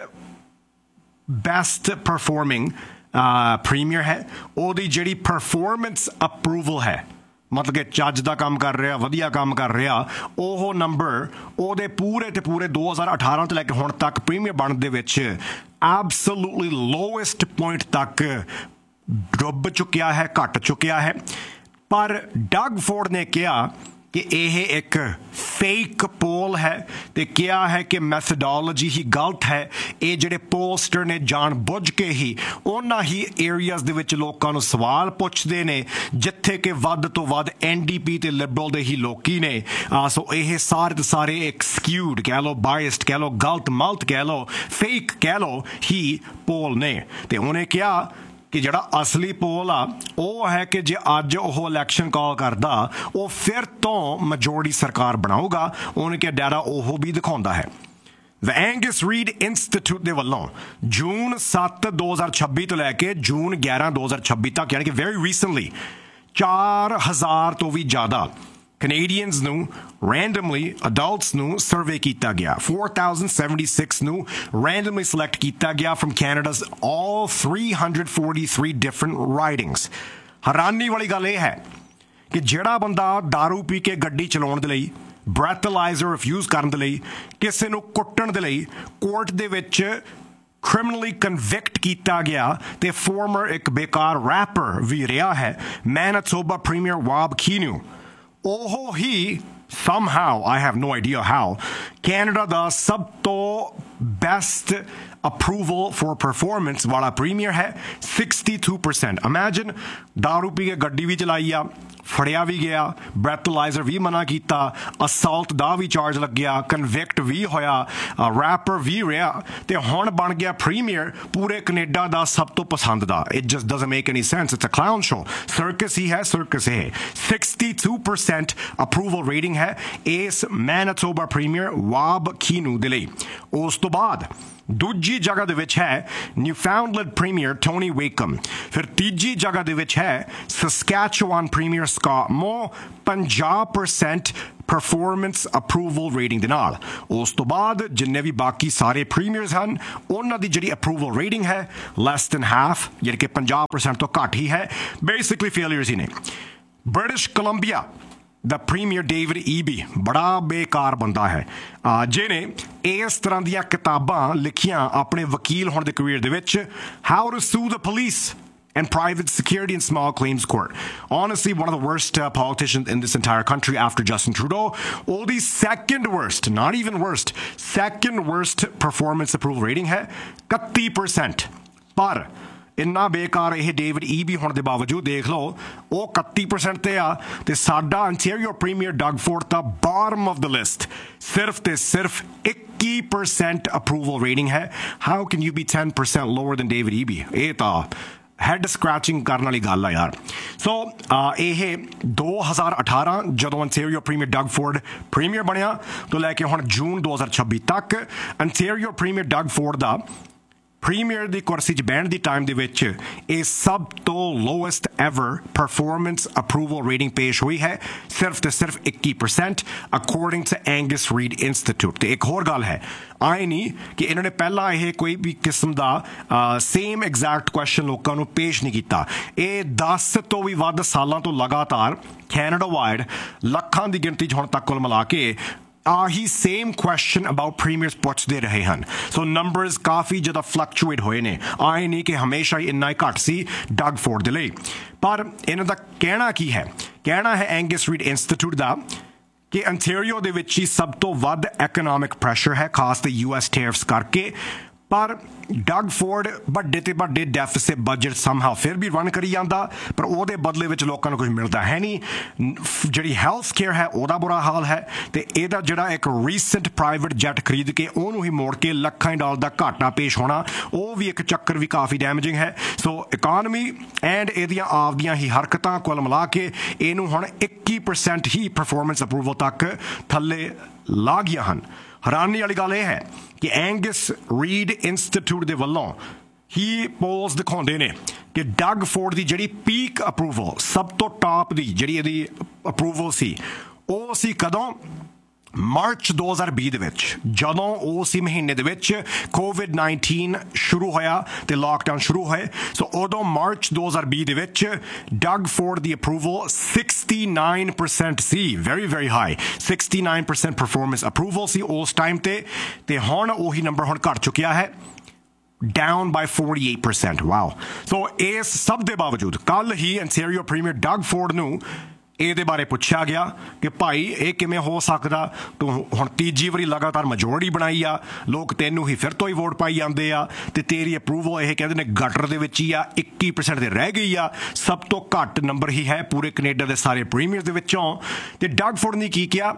best performing premier ਹੈ। ਉਹਦੀ ਜਿਹੜੀ ਪਰਫਾਰਮੈਂਸ ਅਪਰੂਵਲ ਹੈ, ਮਤਲਬ ਕਿ ਚੱਜ ਦਾ ਕੰਮ ਕਰ ਰਿਹਾ, ਵਧੀਆ ਕੰਮ ਕਰ ਰਿਹਾ, ਉਹ ਨੰਬਰ ਉਹਦੇ ਪੂਰੇ ਤੇ ਪੂਰੇ ਦੋ ਹਜ਼ਾਰ ਅਠਾਰਾਂ ਤੋਂ ਲੈ ਕੇ ਹੁਣ ਤੱਕ ਪ੍ਰੀਮੀਅਰ ਬਣਨ ਦੇ ਵਿੱਚ ਐਬਸੋਲੂਟਲੀ ਲੋਐਸਟ ਪੁਆਇੰਟ ਤੱਕ ਡੁੱਬ ਚੁੱਕਿਆ ਹੈ, ਘਟ ਚੁੱਕਿਆ ਹੈ। ਪਰ ਡਗ ਫੋਰਡ ਨੇ ਕਿਹਾ ਕਿ ਇਹ ਇੱਕ ਫੇਕ ਪੋਲ ਹੈ ਤੇ ਕਿਹਾ ਹੈ ਕਿ ਮੈਥਡੋਲੋਜੀ ਹੀ ਗਲਤ ਹੈ। ਇਹ ਜਿਹੜੇ ਪੋਸਟਰ ਨੇ ਜਾਣ ਬੁੱਝ ਕੇ ਹੀ ਉਹਨਾਂ ਹੀ ਏਰੀਆਜ਼ ਦੇ ਵਿੱਚ ਲੋਕਾਂ ਨੂੰ ਸਵਾਲ ਪੁੱਛਦੇ ਨੇ ਜਿੱਥੇ ਕਿ ਵੱਧ ਤੋਂ ਵੱਧ ਐਨ ਡੀ ਪੀ ਤੇ ਲਿਬਰਲ ਦੇ ਹੀ ਲੋਕੀ ਨੇ। ਸੋ ਇਹ ਸਾਰੇ ਦੇ ਸਾਰੇ ਇੱਕ ਸਕਿਊਡ ਕਹਿ ਲਓ, ਬਾਇਸਡ ਕਹਿ ਲਓ, ਗਲਤ ਮਲਤ ਕਹਿ ਲਓ, ਫੇਕ ਕਹਿ ਲਓ ਹੀ ਪੋਲ ਨੇ। ਤੇ ਉਹਨੇ ਕਿਹਾ ਕਿ ਜਿਹੜਾ ਅਸਲੀ ਪੋਲ ਆ ਉਹ ਹੈ ਕਿ ਜੇ ਅੱਜ ਉਹ ਇਲੈਕਸ਼ਨ ਕਾਲ ਕਰਦਾ, ਉਹ ਫਿਰ ਤੋਂ ਮੈਜੋਰਟੀ ਸਰਕਾਰ ਬਣਾਊਗਾ। ਉਹਨੇ ਕਿਹਾ ਡਾਟਾ ਉਹ ਵੀ ਦਿਖਾਉਂਦਾ ਹੈ। The Angus Reid Institute ਦੇ ਵੱਲੋਂ ਜੂਨ ਸੱਤ ਦੋ ਹਜ਼ਾਰ ਛੱਬੀ ਤੋਂ ਲੈ ਕੇ ਜੂਨ ਗਿਆਰਾਂ ਦੋ ਹਜ਼ਾਰ ਛੱਬੀ ਤੱਕ, ਯਾਨੀ ਕਿ ਵੈਰੀ ਰੀਸੈਂਟਲੀ ਚਾਰ ਹਜ਼ਾਰ ਤੋਂ ਵੀ ਜ਼ਿਆਦਾ ਕੈਨੇਡੀਅਨਸ ਨੂੰ ਰੈਂਡਮਲੀ ਅਡਲਟਸ ਨੂੰ ਸਰਵੇ ਕੀਤਾ ਗਿਆ। four thousand seventy-six ਨੂੰ ਰੈਂਡਮਲੀ ਸਿਲੈਕਟ ਕੀਤਾ ਗਿਆ from Canada's all three hundred forty-three different ridings। ਹੈਰਾਨੀ ਵਾਲੀ ਗੱਲ ਇਹ ਹੈ ਕਿ ਜਿਹੜਾ ਬੰਦਾ ਦਾਰੂ ਪੀ ਕੇ ਗੱਡੀ ਚਲਾਉਣ ਦੇ ਲਈ, ਬ੍ਰੈਥਲਾਈਜ਼ਰ ਰਿਫਿਊਜ਼ ਕਰਨ ਦੇ ਲਈ, ਕਿਸੇ ਨੂੰ ਕੁੱਟਣ ਦੇ ਲਈ ਕੋਰਟ ਦੇ ਵਿੱਚ ਕ੍ਰਿਮੀਨਲੀ ਕਨਵਿਕਟ ਕੀਤਾ ਗਿਆ ਤੇ ਫਾਰਮਰ ਇੱਕ ਬੇਕਾਰ ਰੈਪਰ ਵੀ ਰਿਹਾ ਹੈ, ਮੈਨੀਟੋਬਾ ਪ੍ਰੀਮੀਅਰ ਵਾਬ ਕੀਨੂ, ਉਹ ਹੀ somehow, I have no idea how, Canada ਦਾ ਸਭ ਤੋਂ ਬੈਸਟ ਅਪਰੂਵਲ ਫॉर ਪਰਫਾਰਮੈਂਸ ਵਾਲਾ ਪ੍ਰੀਮੀਅਰ ਹੈ sixty-two percent। ਇਮੈਜਿਨ ਦਾਰੂ ਪੀ ਕੇ ਗੱਡੀ ਵੀ ਚਲਾਈ ਆ, ਫੜਿਆ ਵੀ ਗਿਆ, ਬ੍ਰੈਥਲਾਈਜ਼ਰ ਵੀ ਮਨਾ ਕੀਤਾ, ਅਸਾਲਟ ਦਾ ਵੀ ਚਾਰਜ ਲੱਗਿਆ, ਕਨਵਿਕਟ ਵੀ ਹੋਇਆ, ਰੈਪਰ ਵੀ ਰਿਹਾ ਤੇ ਹੁਣ ਬਣ ਗਿਆ ਪ੍ਰੀਮੀਅਰ ਪੂਰੇ ਕੈਨੇਡਾ ਦਾ ਸਭ ਤੋਂ ਪਸੰਦ ਦਾ। It just doesn't make any sense. It's a clown show. Circus ਹੀ ਹੈ, ਸਰਕਸ ਇਹ sixty-two percent ਅਪਰੂਵਲ ਰੇਟਿੰਗ ਹੈ ਇਸ ਮੈਨੀਟੋਬਾ ਪ੍ਰੀਮੀਅਰ ਵਾਬ ਕੀਨੂ ਦੇ ਲਈ। ਉਸ ਤੋਂ ਬਾਅਦ ਦੂਜੀ ਜਗ੍ਹਾ ਦੇ ਵਿੱਚ ਹੈ ਨਿਊਫਾਊਂਡਲੈਂਡ ਪ੍ਰੀਮੀਅਰ ਟੋਨੀ ਵੇਕਮ। ਫਿਰ ਤੀਜੀ ਜਗ੍ਹਾ ਦੇ ਵਿੱਚ ਹੈ ਸਸਕੈਚੁਆਨ ਪ੍ਰੀਮੀਅਰ ਸਕਾਟ ਮੋ, fifty percent performance approval rating ਦੇ ਨਾਲ। ਉਸ ਤੋਂ ਬਾਅਦ ਜਿੰਨੇ ਵੀ ਬਾਕੀ ਸਾਰੇ ਪ੍ਰੀਮੀਅਰਸ ਹਨ ਉਹਨਾਂ ਦੀ ਜਿਹੜੀ ਅਪਰੂਵਲ ਰੇਟਿੰਗ ਹੈ ਲੈਸ ਦੈਨ ਹਾਫ, ਯਾਨੀ ਕਿ fifty percent ਤੋਂ ਘੱਟ ਹੀ ਹੈ। ਬੇਸਿਕਲੀ ਫੇਲਿਅਰਸ ਹੀ ਨੇ। ਬ੍ਰਿਟਿਸ਼ ਕੋਲੰਬੀਆ ਦਾ ਪ੍ਰੀਮੀਅਰ ਡੇਵਿਡ ਈਬੀ ਬੜਾ ਬੇਕਾਰ ਬੰਦਾ ਹੈ, ਜਿਹਨੇ ਇਸ ਤਰ੍ਹਾਂ ਦੀਆਂ ਕਿਤਾਬਾਂ ਲਿਖੀਆਂ ਆਪਣੇ ਵਕੀਲ ਹੋਣ ਦੇ ਕਰੀਅਰ ਦੇ ਵਿੱਚ, ਹਾਊ ਟੂ ਸੂ ਦ police and private security and small claims court. Honestly, one of the worst uh, politicians in this entire country after Justin Trudeau. All the second worst, not even worst, second worst performance approval rating है thirty percent। पर ਇੰਨਾ ਬੇਕਾਰ ਇਹ David Eby ਹੋਣ ਦੇ ਬਾਵਜੂਦ ਦੇਖ ਲਓ ਉਹ thirty percent ਤੇ ਆ ਤੇ ਸਾਡਾ Ontario premier Doug Ford the bottom of the list ਸਿਰਫ ਤੇ ਸਿਰਫ twenty percent ਅਪਰੂਵਲ ਰੇਟਿੰਗ ਹੈ। How can you B ten percent lower then David Eby? ਇਹ ਤਾਂ ਹੈਡ ਸਕ੍ਰੈਚਿੰਗ ਕਰਨ ਵਾਲੀ ਗੱਲ ਆ ਯਾਰ। ਸੋ ਇਹ ਦੋ ਹਜ਼ਾਰ ਅਠਾਰਾਂ ਜਦੋਂ Ontario premier Doug Ford premier ਬਣਿਆ ਤੋਂ ਲੈ ਕੇ ਹੁਣ ਜੂਨ ਦੋ ਹਜ਼ਾਰ ਛੱਬੀ ਤੱਕ ਅੰਟੈਰੀਓ ਪ੍ਰੀਮੀਅਰ ਡਗ ਫੋਰਡ ਦਾ ਪ੍ਰੀਮੀਅਰ ਦੀ ਕੁਰਸੀ 'ਚ ਬਹਿਣ ਦੀ ਟਾਈਮ ਦੇ ਵਿੱਚ ਇਹ ਸਭ ਤੋਂ lowest ever performance approval rating ਪੇਸ਼ ਹੋਈ ਹੈ, ਸਿਰਫ ਤੇ ਸਿਰਫ ਇੱਕੀ percent according to Angus read institute. ਤੇ ਇੱਕ ਹੋਰ ਗੱਲ ਹੈ, ਆਏ ਨਹੀਂ ਕਿ ਇਹਨਾਂ ਨੇ ਪਹਿਲਾਂ ਇਹ ਕੋਈ ਵੀ ਕਿਸਮ ਦਾ ਸੇਮ ਐਗਜ਼ੈਕਟ ਕੁਐਸਚਨ ਲੋਕਾਂ ਨੂੰ ਪੇਸ਼ ਨਹੀਂ ਕੀਤਾ। ਇਹ ਦਸ ਤੋਂ ਵੀ ਵੱਧ ਸਾਲਾਂ ਤੋਂ ਲਗਾਤਾਰ ਕੈਨੇਡਾ ਵਾਈਡ ਲੱਖਾਂ ਦੀ ਗਿਣਤੀ 'ਚ ਹੁਣ ਤੱਕ ਕੁੱਲ ਮਿਲਾ ਕੇ ਆਹੀ ਸੇਮ ਕੁਐਸਚਨ ਅਬਾਊਟ ਪ੍ਰੀਮੀਅਰਸ ਪੁੱਛਦੇ ਰਹੇ ਹਨ। ਸੋ ਨੰਬਰਸ ਕਾਫੀ ਜ਼ਿਆਦਾ ਫਲਕਚੁਏਟ ਹੋਏ ਨੇ, ਆਏ ਨਹੀਂ ਕਿ ਹਮੇਸ਼ਾ ਹੀ ਇੰਨਾ ਹੀ ਘੱਟ ਸੀ ਡਗ ਫੋਰਡ ਦੇ ਲਈ। ਪਰ ਇਹਨਾਂ ਦਾ ਕਹਿਣਾ ਕੀ ਹੈ? ਕਹਿਣਾ ਹੈ ਐਂਗਸ ਰੀਡ ਇੰਸਟੀਚਿਊਟ ਦਾ ਕਿ ਅੰਟੈਰੀਓ ਦੇ ਵਿੱਚ ਹੀ ਸਭ ਤੋਂ ਵੱਧ ਐਕਨੋਮਿਕ ਪ੍ਰੈਸ਼ਰ ਹੈ, ਖਾਸ ਤੇ ਯੂ ਐਸ ਟੈਰਿਫਸ ਕਰਕੇ। ਪਰ ਡਗ ਫੋਰਡ ਵੱਡੇ ਤੇ ਵੱਡੇ ਡੈਫਿਸਿਟ ਬਜਟ ਸਮਹਾਉ ਫਿਰ ਵੀ ਰਨ ਕਰੀ ਜਾਂਦਾ, ਪਰ ਉਹਦੇ ਬਦਲੇ ਵਿੱਚ ਲੋਕਾਂ ਨੂੰ ਕੁਝ ਮਿਲਦਾ ਹੈ ਨਹੀਂ। ਜਿਹੜੀ ਹੈਲਥ ਕੇਅਰ ਹੈ ਉਹਦਾ ਬੁਰਾ ਹਾਲ ਹੈ, ਤੇ ਇਹਦਾ ਜਿਹੜਾ ਇੱਕ ਰੀਸੈਂਟ ਪ੍ਰਾਈਵੇਟ ਜੈਟ ਖਰੀਦ ਕੇ ਉਹਨੂੰ ਹੀ ਮੋੜ ਕੇ ਲੱਖਾਂ ਡਾਲਰ ਦਾ ਘਾਟਾ ਪੇਸ਼ ਹੋਣਾ, ਉਹ ਵੀ ਇੱਕ ਚੱਕਰ ਵੀ ਕਾਫੀ ਡੈਮੇਜਿੰਗ ਹੈ। ਸੋ ਇਕਾਨਮੀ ਐਂਡ ਇਹਦੀਆਂ ਆਪਦੀਆਂ ਹੀ ਹਰਕਤਾਂ ਕੁੱਲ ਮਿਲਾ ਕੇ ਇਹਨੂੰ ਹੁਣ ਇੱਕੀ ਪਰਸੈਂਟ ਹੀ ਪਰਫਾਰਮੈਂਸ ਅਪਰੂਵਲ ਤੱਕ ਥੱਲੇ ਲਾ ਗਈਆਂ ਹਨ। ਹੈਰਾਨੀ ਵਾਲੀ ਗੱਲ ਇਹ ਹੈ ਕਿ ਐਂਗਸ ਰੀਡ ਇੰਸਟੀਚਿਊਟ ਦੇ ਵੱਲੋਂ ਹੀ ਪੋਲਸ ਦਿਖਾਉਂਦੇ ਨੇ ਕਿ ਡਗ ਫੋਰਡ ਦੀ ਜਿਹੜੀ ਪੀਕ ਅਪਰੂਵਲ, ਸਭ ਤੋਂ ਟਾਪ ਦੀ ਜਿਹੜੀ ਇਹਦੀ ਅਪਰੂਵਲ ਸੀ, ਉਹ ਸੀ ਕਦੋਂ? ਮਾਰਚ ਦੋ ਹਜ਼ਾਰ ਵੀਹ ਦੇ ਵਿੱਚ, ਜਦੋਂ ਉਸ ਹੀ ਮਹੀਨੇ ਦੇ ਵਿੱਚ ਕੋਵਿਡ ਨਾਈਨਟੀਨ ਸ਼ੁਰੂ ਹੋਇਆ ਤੇ ਲਾਕਡਾਊਨ ਸ਼ੁਰੂ ਹੋਏ। ਸੋ ਉਦੋਂ ਮਾਰਚ ਦੋ ਹਜ਼ਾਰ ਵੀਹ ਦੇ ਵਿੱਚ ਡਗ ਫੋਰਡ ਦੀ ਅਪਰੂਵਲ ਸਿਕਸਟੀ ਨਾਈਨ ਪਰਸੈਂਟ ਸੀ, very very high, sixty nine percent performance approval ਸੀ ਉਸ ਟਾਈਮ ਤੇ। ਤੇ ਹੁਣ ਉਹੀ ਨੰਬਰ ਹੁਣ ਘਟ ਚੁੱਕਿਆ ਹੈ, down by forty-eight percent. Wow. ਸੋ ਇਸ ਸਭ ਦੇ ਬਾਵਜੂਦ ਕੱਲ ਹੀ ਅੰਟੈਰੀਓ ਪ੍ਰੀਮੀਅਰ ਡਗ ਫੋਰਡ ਨੂੰ ਇਹਦੇ ਬਾਰੇ ਪੁੱਛਿਆ ਗਿਆ ਕਿ ਭਾਈ ਇਹ ਕਿਵੇਂ ਹੋ ਸਕਦਾ, ਤੂੰ ਹੁਣ ਤੀਜੀ ਵਾਰੀ ਲਗਾਤਾਰ ਮੈਜੋਰਟੀ ਬਣਾਈ ਆ, ਲੋਕ ਤੈਨੂੰ ਹੀ ਫਿਰ ਤੋਂ ਹੀ ਵੋਟ ਪਾਈ ਜਾਂਦੇ ਆ, ਤੇ ਤੇਰੀ ਅਪਰੂਵਲ ਇਹ ਕਹਿੰਦੇ ਨੇ ਗਟਰ ਦੇ ਵਿੱਚ ਹੀ ਆ, ਇੱਕੀ ਪਰਸੈਂਟ ਤੇ ਰਹਿ ਗਈ ਆ, ਸਭ ਤੋਂ ਘੱਟ ਨੰਬਰ ਹੀ ਹੈ ਪੂਰੇ ਕੈਨੇਡਾ ਦੇ ਸਾਰੇ ਪ੍ਰੀਮੀਅਰ ਦੇ ਵਿੱਚੋਂ। ਤੇ ਡਗ ਫੋਰਡ ਨੇ ਕੀ ਕਿਹਾ?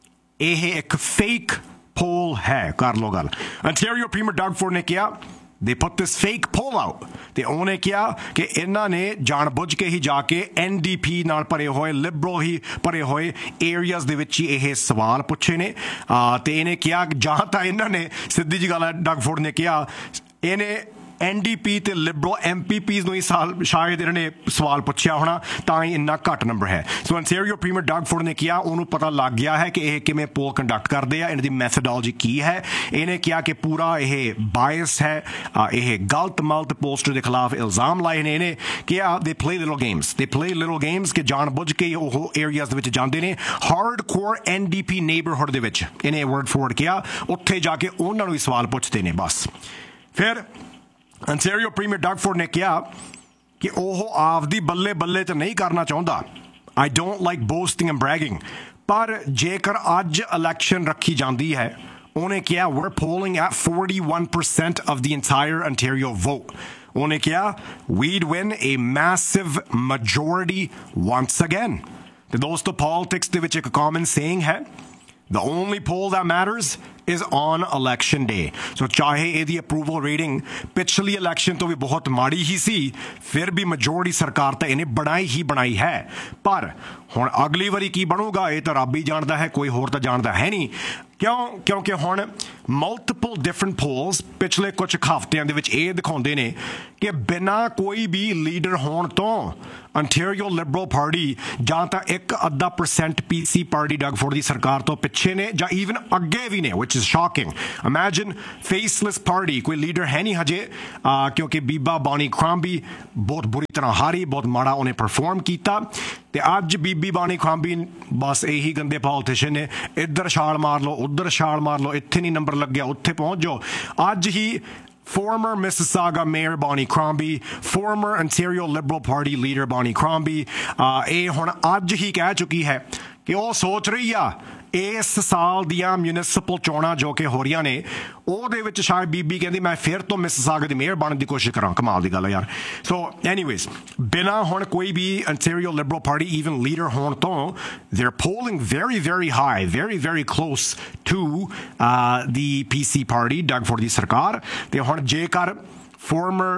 ਇਹ ਇੱਕ ਫੇਕ ਪੋਲ ਹੈ, ਕਰ ਲੋ ਗੱਲ। ਅੰਟੈਰੀਓ ਪ੍ਰੀਮੀਅਰ ਡਗ ਫੋਰਡ ਨੇ ਕਿਹਾ they put this fake poll out, ਤੇ ਉਹਨੇ ਕਿਹਾ ਕਿ ਇਹਨਾਂ ਨੇ ਜਾਣਬੁੱਝ ਕੇ ਹੀ ਜਾ ਕੇ ਐਨ ਡੀ ਪੀ ਨਾਲ ਭਰੇ ਹੋਏ, ਲਿਬਰਲ ਹੀ ਭਰੇ ਹੋਏ ਏਰੀਆਜ਼ ਦੇ ਵਿੱਚ ਹੀ ਇਹ ਸਵਾਲ ਪੁੱਛੇ ਨੇ। ਤੇ ਇਹਨੇ ਕਿਹਾ ਜਾਂ ਤਾਂ ਇਹਨਾਂ ਨੇ, ਸਿੱਧੀ ਜੀ ਗੱਲ ਹੈ, ਡਗ ਫੋਰਡ ਨੇ ਕਿਹਾ ਇਹਨੇ ਐਨ ਡੀ ਪੀ ਤੇ ਲਿਬਰਲ ਐਮ ਪੀ ਪੀਜ਼ ਨੂੰ ਹੀ ਸਾਲ ਸ਼ਾਇਦ ਇਹਨਾਂ ਨੇ ਸਵਾਲ ਪੁੱਛਿਆ ਹੋਣਾ, ਤਾਂ ਹੀ ਇੰਨਾ ਘੱਟ ਨੰਬਰ ਹੈ। ਸੋ ਅੰਟੈਰੀਓ ਪ੍ਰੀਮੀਅਰ ਡਗ ਫੋਰਡ ਨੇ ਕਿਹਾ ਉਹਨੂੰ ਪਤਾ ਲੱਗ ਗਿਆ ਹੈ ਕਿ ਇਹ ਕਿਵੇਂ ਪੋਲ ਕੰਡਕਟ ਕਰਦੇ ਆ, ਇਹਨਾਂ ਦੀ ਮੈਥਡੋਲੋਜੀ ਕੀ ਹੈ। ਇਹਨੇ ਕਿਹਾ ਕਿ ਪੂਰਾ ਇਹ ਬਾਇਸ ਹੈ, ਇਹ ਗਲਤ ਮਲਤ ਪੋਸਟਰ ਦੇ ਖਿਲਾਫ ਇਲਜ਼ਾਮ ਲਾਏ ਨੇ। ਇਹਨੇ ਕਿਹਾ ਦੇ ਪਲੇ ਲਿਟਲ ਗੇਮਸ, ਦੇ ਪਲੇ ਲਿਟਲ ਗੇਮਸ, ਕਿ ਜਾਣ ਬੁੱਝ ਕੇ ਉਹ ਏਰੀਆਜ਼ ਦੇ ਵਿੱਚ ਜਾਂਦੇ ਨੇ, hard core N D P neighbourhood ਦੇ ਵਿੱਚ, ਇਹਨੇ ਵਰਡ ਫੋਰਡ ਕਿਹਾ, ਉੱਥੇ ਜਾ ਕੇ ਉਹਨਾਂ ਨੂੰ ਹੀ ਸਵਾਲ ਪੁੱਛਦੇ ਨੇ ਬਸ। ਫਿਰ ਅੰਟੈਰੀਓ ਪ੍ਰੀਮੀਅਰ ਡਗ ਫੋਰਡ ਨੇ ਕਿਹਾ ਕਿ ਉਹ ਆਪਦੀ ਬੱਲੇ ਬੱਲੇ ਤੇ ਨਹੀਂ ਕਰਨਾ ਚਾਹੁੰਦਾ, ਆਈ ਡੋਂਟ ਲਾਈਕ ਬੋਸਟਿੰਗ ਐਂਡ ਬ੍ਰੈਗਿੰਗ, ਪਰ ਜੇਕਰ ਅੱਜ ਇਲੈਕਸ਼ਨ ਰੱਖੀ ਜਾਂਦੀ ਹੈ, ਉਹਨੇ ਕਿਹਾ we're polling at forty-one percent of the entire Ontario vote. ਉਹਨੇ ਕਿਹਾ we'd win a massive majority once again. ਤੇ ਦੋਸਤੋ, ਪੋਲਿਟਿਕਸ ਦੇ ਵਿੱਚ ਇੱਕ ਕਾਮਨ ਸੇਇੰਗ ਹੈ, the only poll that matters is on election day. So ਚਾਹੇ ਇਹਦੀ ਅਪਰੂਵਲ ਰੇਟਿੰਗ ਪਿਛਲੀ ਇਲੈਕਸ਼ਨ ਤੋਂ ਵੀ ਬਹੁਤ ਮਾੜੀ ਹੀ ਸੀ, ਫਿਰ ਵੀ ਮੈਜੋਰਟੀ ਸਰਕਾਰ ਤਾਂ ਇਹਨੇ ਬਣਾਈ ਹੀ ਬਣਾਈ ਹੈ। ਪਰ ਹੁਣ ਅਗਲੀ ਵਾਰੀ ਕੀ ਬਣੂਗਾ ਇਹ ਤਾਂ ਰੱਬ ਹੀ ਜਾਣਦਾ ਹੈ, ਕੋਈ ਹੋਰ ਤਾਂ ਜਾਣਦਾ ਹੈ ਨਹੀਂ। ਕਿਉਂ? ਕਿਉਂਕਿ ਹੁਣ ਮਲਟੀਪਲ ਡਿਫਰੈਂਟ ਪੋਲਸ ਪਿਛਲੇ ਕੁਝ ਹਫ਼ਤਿਆਂ ਦੇ ਵਿੱਚ ਇਹ ਦਿਖਾਉਂਦੇ ਨੇ ਕਿ ਬਿਨਾਂ ਕੋਈ ਵੀ ਲੀਡਰ ਹੋਣ ਤੋਂ ਅੰਟੈਰੀਓ ਲਿਬਰਲ ਪਾਰਟੀ ਜਾਂ ਤਾਂ ਇੱਕ ਅੱਧਾ ਪਰਸੈਂਟ ਪੀ ਸੀ ਪਾਰਟੀ ਡਗ ਫੋਰਡ ਦੀ ਸਰਕਾਰ ਤੋਂ ਪਿੱਛੇ ਨੇ, ਜਾਂ ਈਵਨ ਅੱਗੇ ਵੀ ਨੇ, which is shocking. Imagine faceless party, ਕੋਈ ਲੀਡਰ ਹੈ ਨਹੀਂ ਹਜੇ, ਕਿਉਂਕਿ ਬੀਬਾ ਬੌਨੀ ਕ੍ਰਾਂਬੀ ਬਹੁਤ ਬੁਰੀ ਤਰ੍ਹਾਂ ਹਾਰੀ, ਬਹੁਤ ਮਾੜਾ ਉਹਨੇ ਪਰਫਾਰਮ ਕੀਤਾ। ਤੇ ਅੱਜ ਬੀਬੀ ਬੌਨੀ ਕ੍ਰਾਂਬੀ ਬਸ ਇਹੀ ਗੰਦੇ ਪੋਲੀਟੀਸ਼ੀਅਨ ਨੇ, ਇੱਧਰ ਛਾਲ ਮਾਰ ਲਓ, ਉੱਧਰ ਛਾਲ ਮਾਰ ਲਓ, ਇੱਥੇ ਨਹੀਂ ਨੰਬਰ ਲੱਗਿਆ ਉੱਥੇ ਪਹੁੰਚ ਜਾਓ। ਅੱਜ ਹੀ former Mississauga Mayor Bonnie Crombie, former Ontario Liberal Party leader Bonnie Crombie, ਇਹ ਹੁਣ ਅੱਜ ਹੀ ਕਹਿ ਚੁੱਕੀ ਹੈ ਕਿ ਉਹ ਸੋਚ ਰਹੀ ਆ ਇਸ ਸਾਲ ਦੀਆਂ ਮਿਊਨਿਸਪਲ ਚੋਣਾਂ ਜੋ ਕਿ ਹੋ ਰਹੀਆਂ ਨੇ, ਉਹਦੇ ਵਿੱਚ ਸ਼ਾਇਦ ਬੀਬੀ ਕਹਿੰਦੀ ਮੈਂ ਫਿਰ ਤੋਂ ਮਿਸਿਸਾਗਾ ਦੀ ਮੇਅਰ ਬਣਨ ਦੀ ਕੋਸ਼ਿਸ਼ ਕਰਾਂ। ਕਮਾਲ ਦੀ ਗੱਲ ਹੈ ਯਾਰ। ਸੋ ਐਨੀਵੇਜ਼, ਬਿਨਾਂ ਹੁਣ ਕੋਈ ਵੀ Ontario Liberal party even leader ਹੋਣ ਤੋਂ they're polling very very high, very very close to uh, the P C party, Doug Ford ਦੀ ਸਰਕਾਰ। ਤੇ ਹੁਣ ਜੇਕਰ former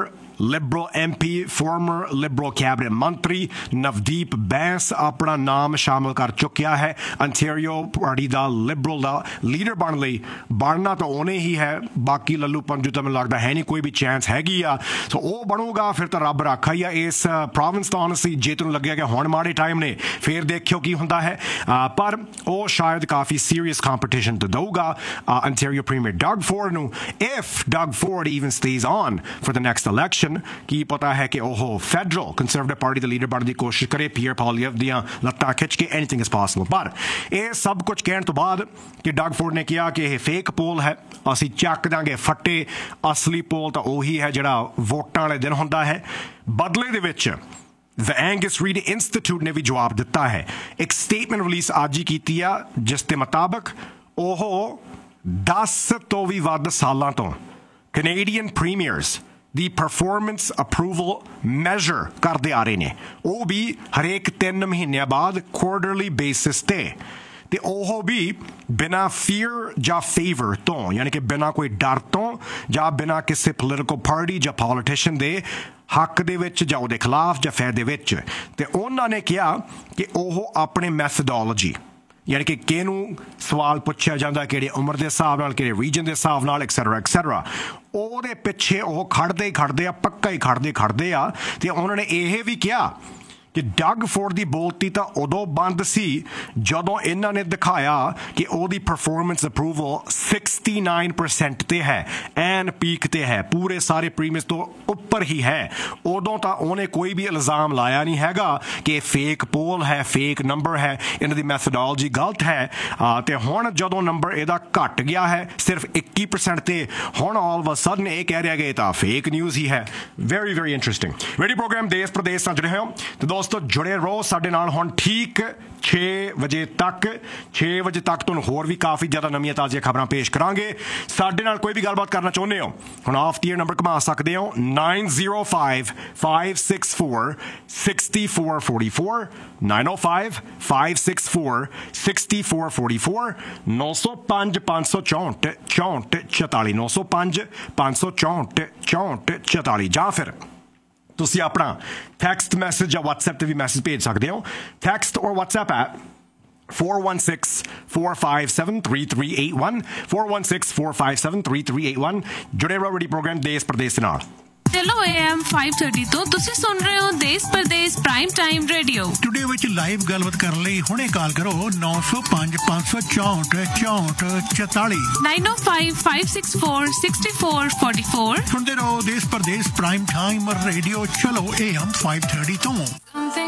Liberal M P farmer Liberal cabinet ਮੰਤਰੀ ਨਵਦੀਪ ਬੈਂਸ ਆਪਣਾ ਨਾਮ ਸ਼ਾਮਲ ਕਰ ਚੁੱਕਿਆ ਹੈ ਅੰਟੈਰੀਓ ਪਾਰਟੀ ਦਾ ਲਿਬਰਲ ਦਾ ਲੀਡਰ ਬਣਨ ਲਈ। ਬਣਨਾ ਤਾਂ ਉਹਨੇ ਹੀ ਹੈ, ਬਾਕੀ ਲੱਲੂ ਪੰਜੂ ਤਾਂ ਮੈਨੂੰ ਲੱਗਦਾ ਹੈ ਨਹੀਂ ਕੋਈ ਵੀ ਚਾਂਸ ਹੈਗੀ ਆ। ਸੋ ਉਹ ਬਣੂਗਾ ਫਿਰ ਤਾਂ ਰੱਬ ਰਾਖਾ ਹੀ ਆ ਇਸ ਪ੍ਰੋਵਿੰਸ ਤੋਂ। honestly ਜੇ ਤੁਹਾਨੂੰ ਲੱਗਿਆ ਕਿ ਹੁਣ ਮਾੜੇ ਟਾਈਮ ਨੇ ਫਿਰ ਦੇਖਿਓ ਕੀ ਹੁੰਦਾ ਹੈ, ਪਰ ਉਹ ਸ਼ਾਇਦ ਕਾਫੀ ਸੀਰੀਅਸ ਕੰਪੀਟੀਸ਼ਨ ਤਾਂ ਦਊਗਾ ਅੰਟੈਰੀਓ ਪ੍ਰੀਮੀਅਰ ਡਗ ਫੋਰਡ ਨੂੰ। If Doug Ford even stage on for the next election, ਕੀ ਪਤਾ ਹੈ ਕਿ ਉਹ ਫੈਡਰਲ ਕੰਜ਼ਰਵੇਟਿਵ ਪਾਰਟੀ ਦਾ ਲੀਡਰ ਬਣਨ ਦੀ ਕੋਸ਼ਿਸ਼ ਕਰੇ, ਪੀਅਰ ਪਾਲੀਏਵ ਦੀਆਂ ਲੱਤਾਂ ਖਿੱਚ ਕੇ। Anything is possible. ਪਰ ਇਹ ਸਭ ਕੁਝ ਕਹਿਣ ਤੋਂ ਬਾਅਦ ਕਿ ਡਗ ਫੋਰਡ ਨੇ ਕਿਹਾ ਕਿ ਇਹ ਫੇਕ ਪੋਲ ਹੈ, ਅਸੀਂ ਚੱਕ ਦਾਂਗੇ ਫੱਟੇ, ਅਸਲੀ ਪੋਲ ਤਾਂ ਉਹੀ ਹੈ ਜਿਹੜਾ ਵੋਟਾਂ ਵਾਲੇ ਦਿਨ ਹੁੰਦਾ ਹੈ। ਬਦਲੇ ਦੇ ਵਿੱਚ The Angus Reid Institute ਨੇ ਵੀ ਜਵਾਬ ਦਿੱਤਾ ਹੈ। ਇੱਕ ਸਟੇਟਮੈਂਟ ਰਿਲੀਜ਼ ਅੱਜ ਹੀ ਕੀਤੀ ਆ ਜਿਸ ਦੇ ਮੁਤਾਬਕ ਉਹ ਦਸ ਤੋਂ ਵੀ ਵੱਧ ਸਾਲਾਂ ਤੋਂ ਕੈਨੇਡੀਅਨ ਪ੍ਰੀਮੀਅਰਸ ਦੀ ਪਰਫਾਰਮੈਂਸ ਅਪਰੂਵਲ ਮੈਜ਼ਰ ਕਰਦੇ ਆ ਰਹੇ ਨੇ, ਉਹ ਵੀ ਹਰੇਕ ਤਿੰਨ ਮਹੀਨਿਆਂ ਬਾਅਦ ਕੁਆਰਟਰਲੀ ਬੇਸਿਸ ਤੇ। ਤੇ ਉਹ ਵੀ ਬਿਨਾਂ ਫੀਅਰ ਜਾਂ ਫੇਵਰ ਤੋਂ, ਯਾਨੀ ਕਿ ਬਿਨਾਂ ਕੋਈ ਡਰ ਤੋਂ ਜਾਂ ਬਿਨਾਂ ਕਿਸੇ ਪੋਲੀਟੀਕਲ ਪਾਰਟੀ ਜਾਂ ਪੋਲੀਟੀਸ਼ੀਅਨ ਦੇ ਹੱਕ ਦੇ ਵਿੱਚ ਜਾਂ ਉਹਦੇ ਖਿਲਾਫ ਜਾਂ ਫਾਇਦੇ ਵਿੱਚ। ਤੇ ਉਹਨਾਂ ਨੇ ਕਿਹਾ ਕਿ ਉਹ ਆਪਣੇ ਮੈਥਡੋਲੋਜੀ, ਯਾਨੀ ਕਿ ਕਿਹਨੂੰ ਸਵਾਲ ਪੁੱਛਿਆ ਜਾਂਦਾ, ਕਿਹੜੇ ਉਮਰ ਦੇ ਹਿਸਾਬ ਨਾਲ, ਕਿਹੜੇ ਰੀਜਨ ਦੇ ਹਿਸਾਬ ਨਾਲ, ਐਕਸੈਟਰਾ ਐਕਸੈਟਰਾ, ਉਹਦੇ ਪਿੱਛੇ ਉਹ ਖੜਦੇ ਹੀ ਖੜਦੇ ਆ, ਪੱਕਾ ਹੀ ਖੜਦੇ ਖੜਦੇ ਆ। ਤੇ ਉਹਨਾਂ ਨੇ ਇਹ ਵੀ ਕਿਹਾ ਕਿ ਡਗ ਫੋਰਡ ਦੀ ਬੋਲਤੀ ਤਾਂ ਉਦੋਂ ਬੰਦ ਸੀ ਜਦੋਂ ਇਹਨਾਂ ਨੇ ਦਿਖਾਇਆ ਕਿ ਉਹਦੀ performance approval sixty nine percent ਤੇ ਹੈ, ਐਨ ਪੀਕ ਤੇ ਹੈ, ਪੂਰੇ ਸਾਰੇ ਪ੍ਰੀਮੀਅਰਸ ਤੋਂ ਉੱਪਰ ਹੀ ਹੈ। ਉਦੋਂ ਤਾਂ ਉਹਨੇ ਕੋਈ ਵੀ ਇਲਜ਼ਾਮ ਲਾਇਆ ਨਹੀਂ ਹੈਗਾ ਕਿ ਫੇਕ ਪੋਲ ਹੈ, ਫੇਕ ਨੰਬਰ ਹੈ, ਇਹਨਾਂ ਦੀ ਮੈਥਡੋਲੋਜੀ ਗਲਤ ਹੈ। ਤੇ ਹੁਣ ਜਦੋਂ ਨੰਬਰ ਇਹਦਾ ਘਟ ਗਿਆ ਹੈ ਸਿਰਫ ਇੱਕੀ ਪਰਸੈਂਟ ਤੇ, ਹੁਣ ਆਲ ਆਫ ਅ ਸਡਨ ਇਹ ਕਹਿ ਰਿਹਾ ਕਿ ਤਾਂ ਫੇਕ ਨਿਊਜ਼ ਹੀ ਹੈ। Very very interesting. Radio programme ਦੇਸ਼ ਪ੍ਰਦੇਸ਼ ਨਾਲ ਜੁੜੇ ਹੋ ਤੇ ਦੋਸਤੋ ਜੁੜੇ ਰਹੋ ਸਾਡੇ ਨਾਲ ਹੁਣ ਠੀਕ ਛੇ ਵਜੇ ਤੱਕ। ਛੇ ਵਜੇ ਤੱਕ ਤੁਹਾਨੂੰ ਹੋਰ ਵੀ ਕਾਫੀ ਜ਼ਿਆਦਾ ਨਵੀਆਂ ਤਾਜ਼ੀਆਂ ਖਬਰਾਂ ਪੇਸ਼ ਕਰਾਂਗੇ। ਸਾਡੇ ਨਾਲ ਕੋਈ ਵੀ ਗੱਲਬਾਤ ਕਰਨਾ ਚਾਹੁੰਦੇ ਹੋ ਹੁਣ ਆਫ ਦੀ ਏਅਰ ਨੰਬਰ ਘੁਮਾ ਸਕਦੇ ਹੋ nine zero five five six four six four four four nine ਓ five five six four six four four four ਨੌ ਸੌ ਪੰਜ ਪੰਜ ਸੌ ਚੌਂਹਠ ਚੌਂਹਠ ਚੁਤਾਲੀ ਨੌ ਸੌ ਪੰਜ ਪੰਜ ਸੌ ਚੌਂਹਠ ਚੌਂਹਠ ਚੁਤਾਲੀ। ਜਾਂ ਫਿਰ ਤੁਸੀਂ ਆਪਣਾ ਟੈਕਸਟ ਮੈਸੇਜ ਜਾਂ WhatsApp ਤੇ ਵੀ ਮੈਸੇਜ ਭੇਜ ਸਕਦੇ ਹੋ। ਟੈਕਸਟ ਔਰ WhatsApp app four one six, four five seven, three three eight one four one six, four five seven, three three eight one। ਜੁੜੇ ਰਹੋ ਰੇਡੀਓ ਪ੍ਰੋਗਰਾਮ ਦੇਸ਼ ਪ੍ਰਦੇਸ਼ ਨਾਲ। ਚਲੋ A M five thirty ਤੋਂ ਤੁਸੀਂ ਸੁਣ ਰਹੇ ਹੋ ਦੇਸ਼ Pradesh prime time radio. Studio ਵਿੱਚ ਲਾਈਵ ਗੱਲਬਾਤ ਕਰਨ ਲਈ ਹੁਣੇ ਕਾਲ ਕਰੋ ਨੌ ਸੌ ਪੰਜ ਪੰਜ ਸੌ ਚੌਂਹਠ ਚੌਂਹਠ ਚੁਤਾਲੀ ਨਾਈਨ ਓ five five six four six four four four. ਸੁਣਦੇ ਰਹੋ ਦੇਸ਼ ਪ੍ਰਦੇਸ਼ ਪ੍ਰਾਈਮ ਟਾਈਮ ਰੇਡੀਓ। ਚਲੋ A M five thirty ਤੋਂ।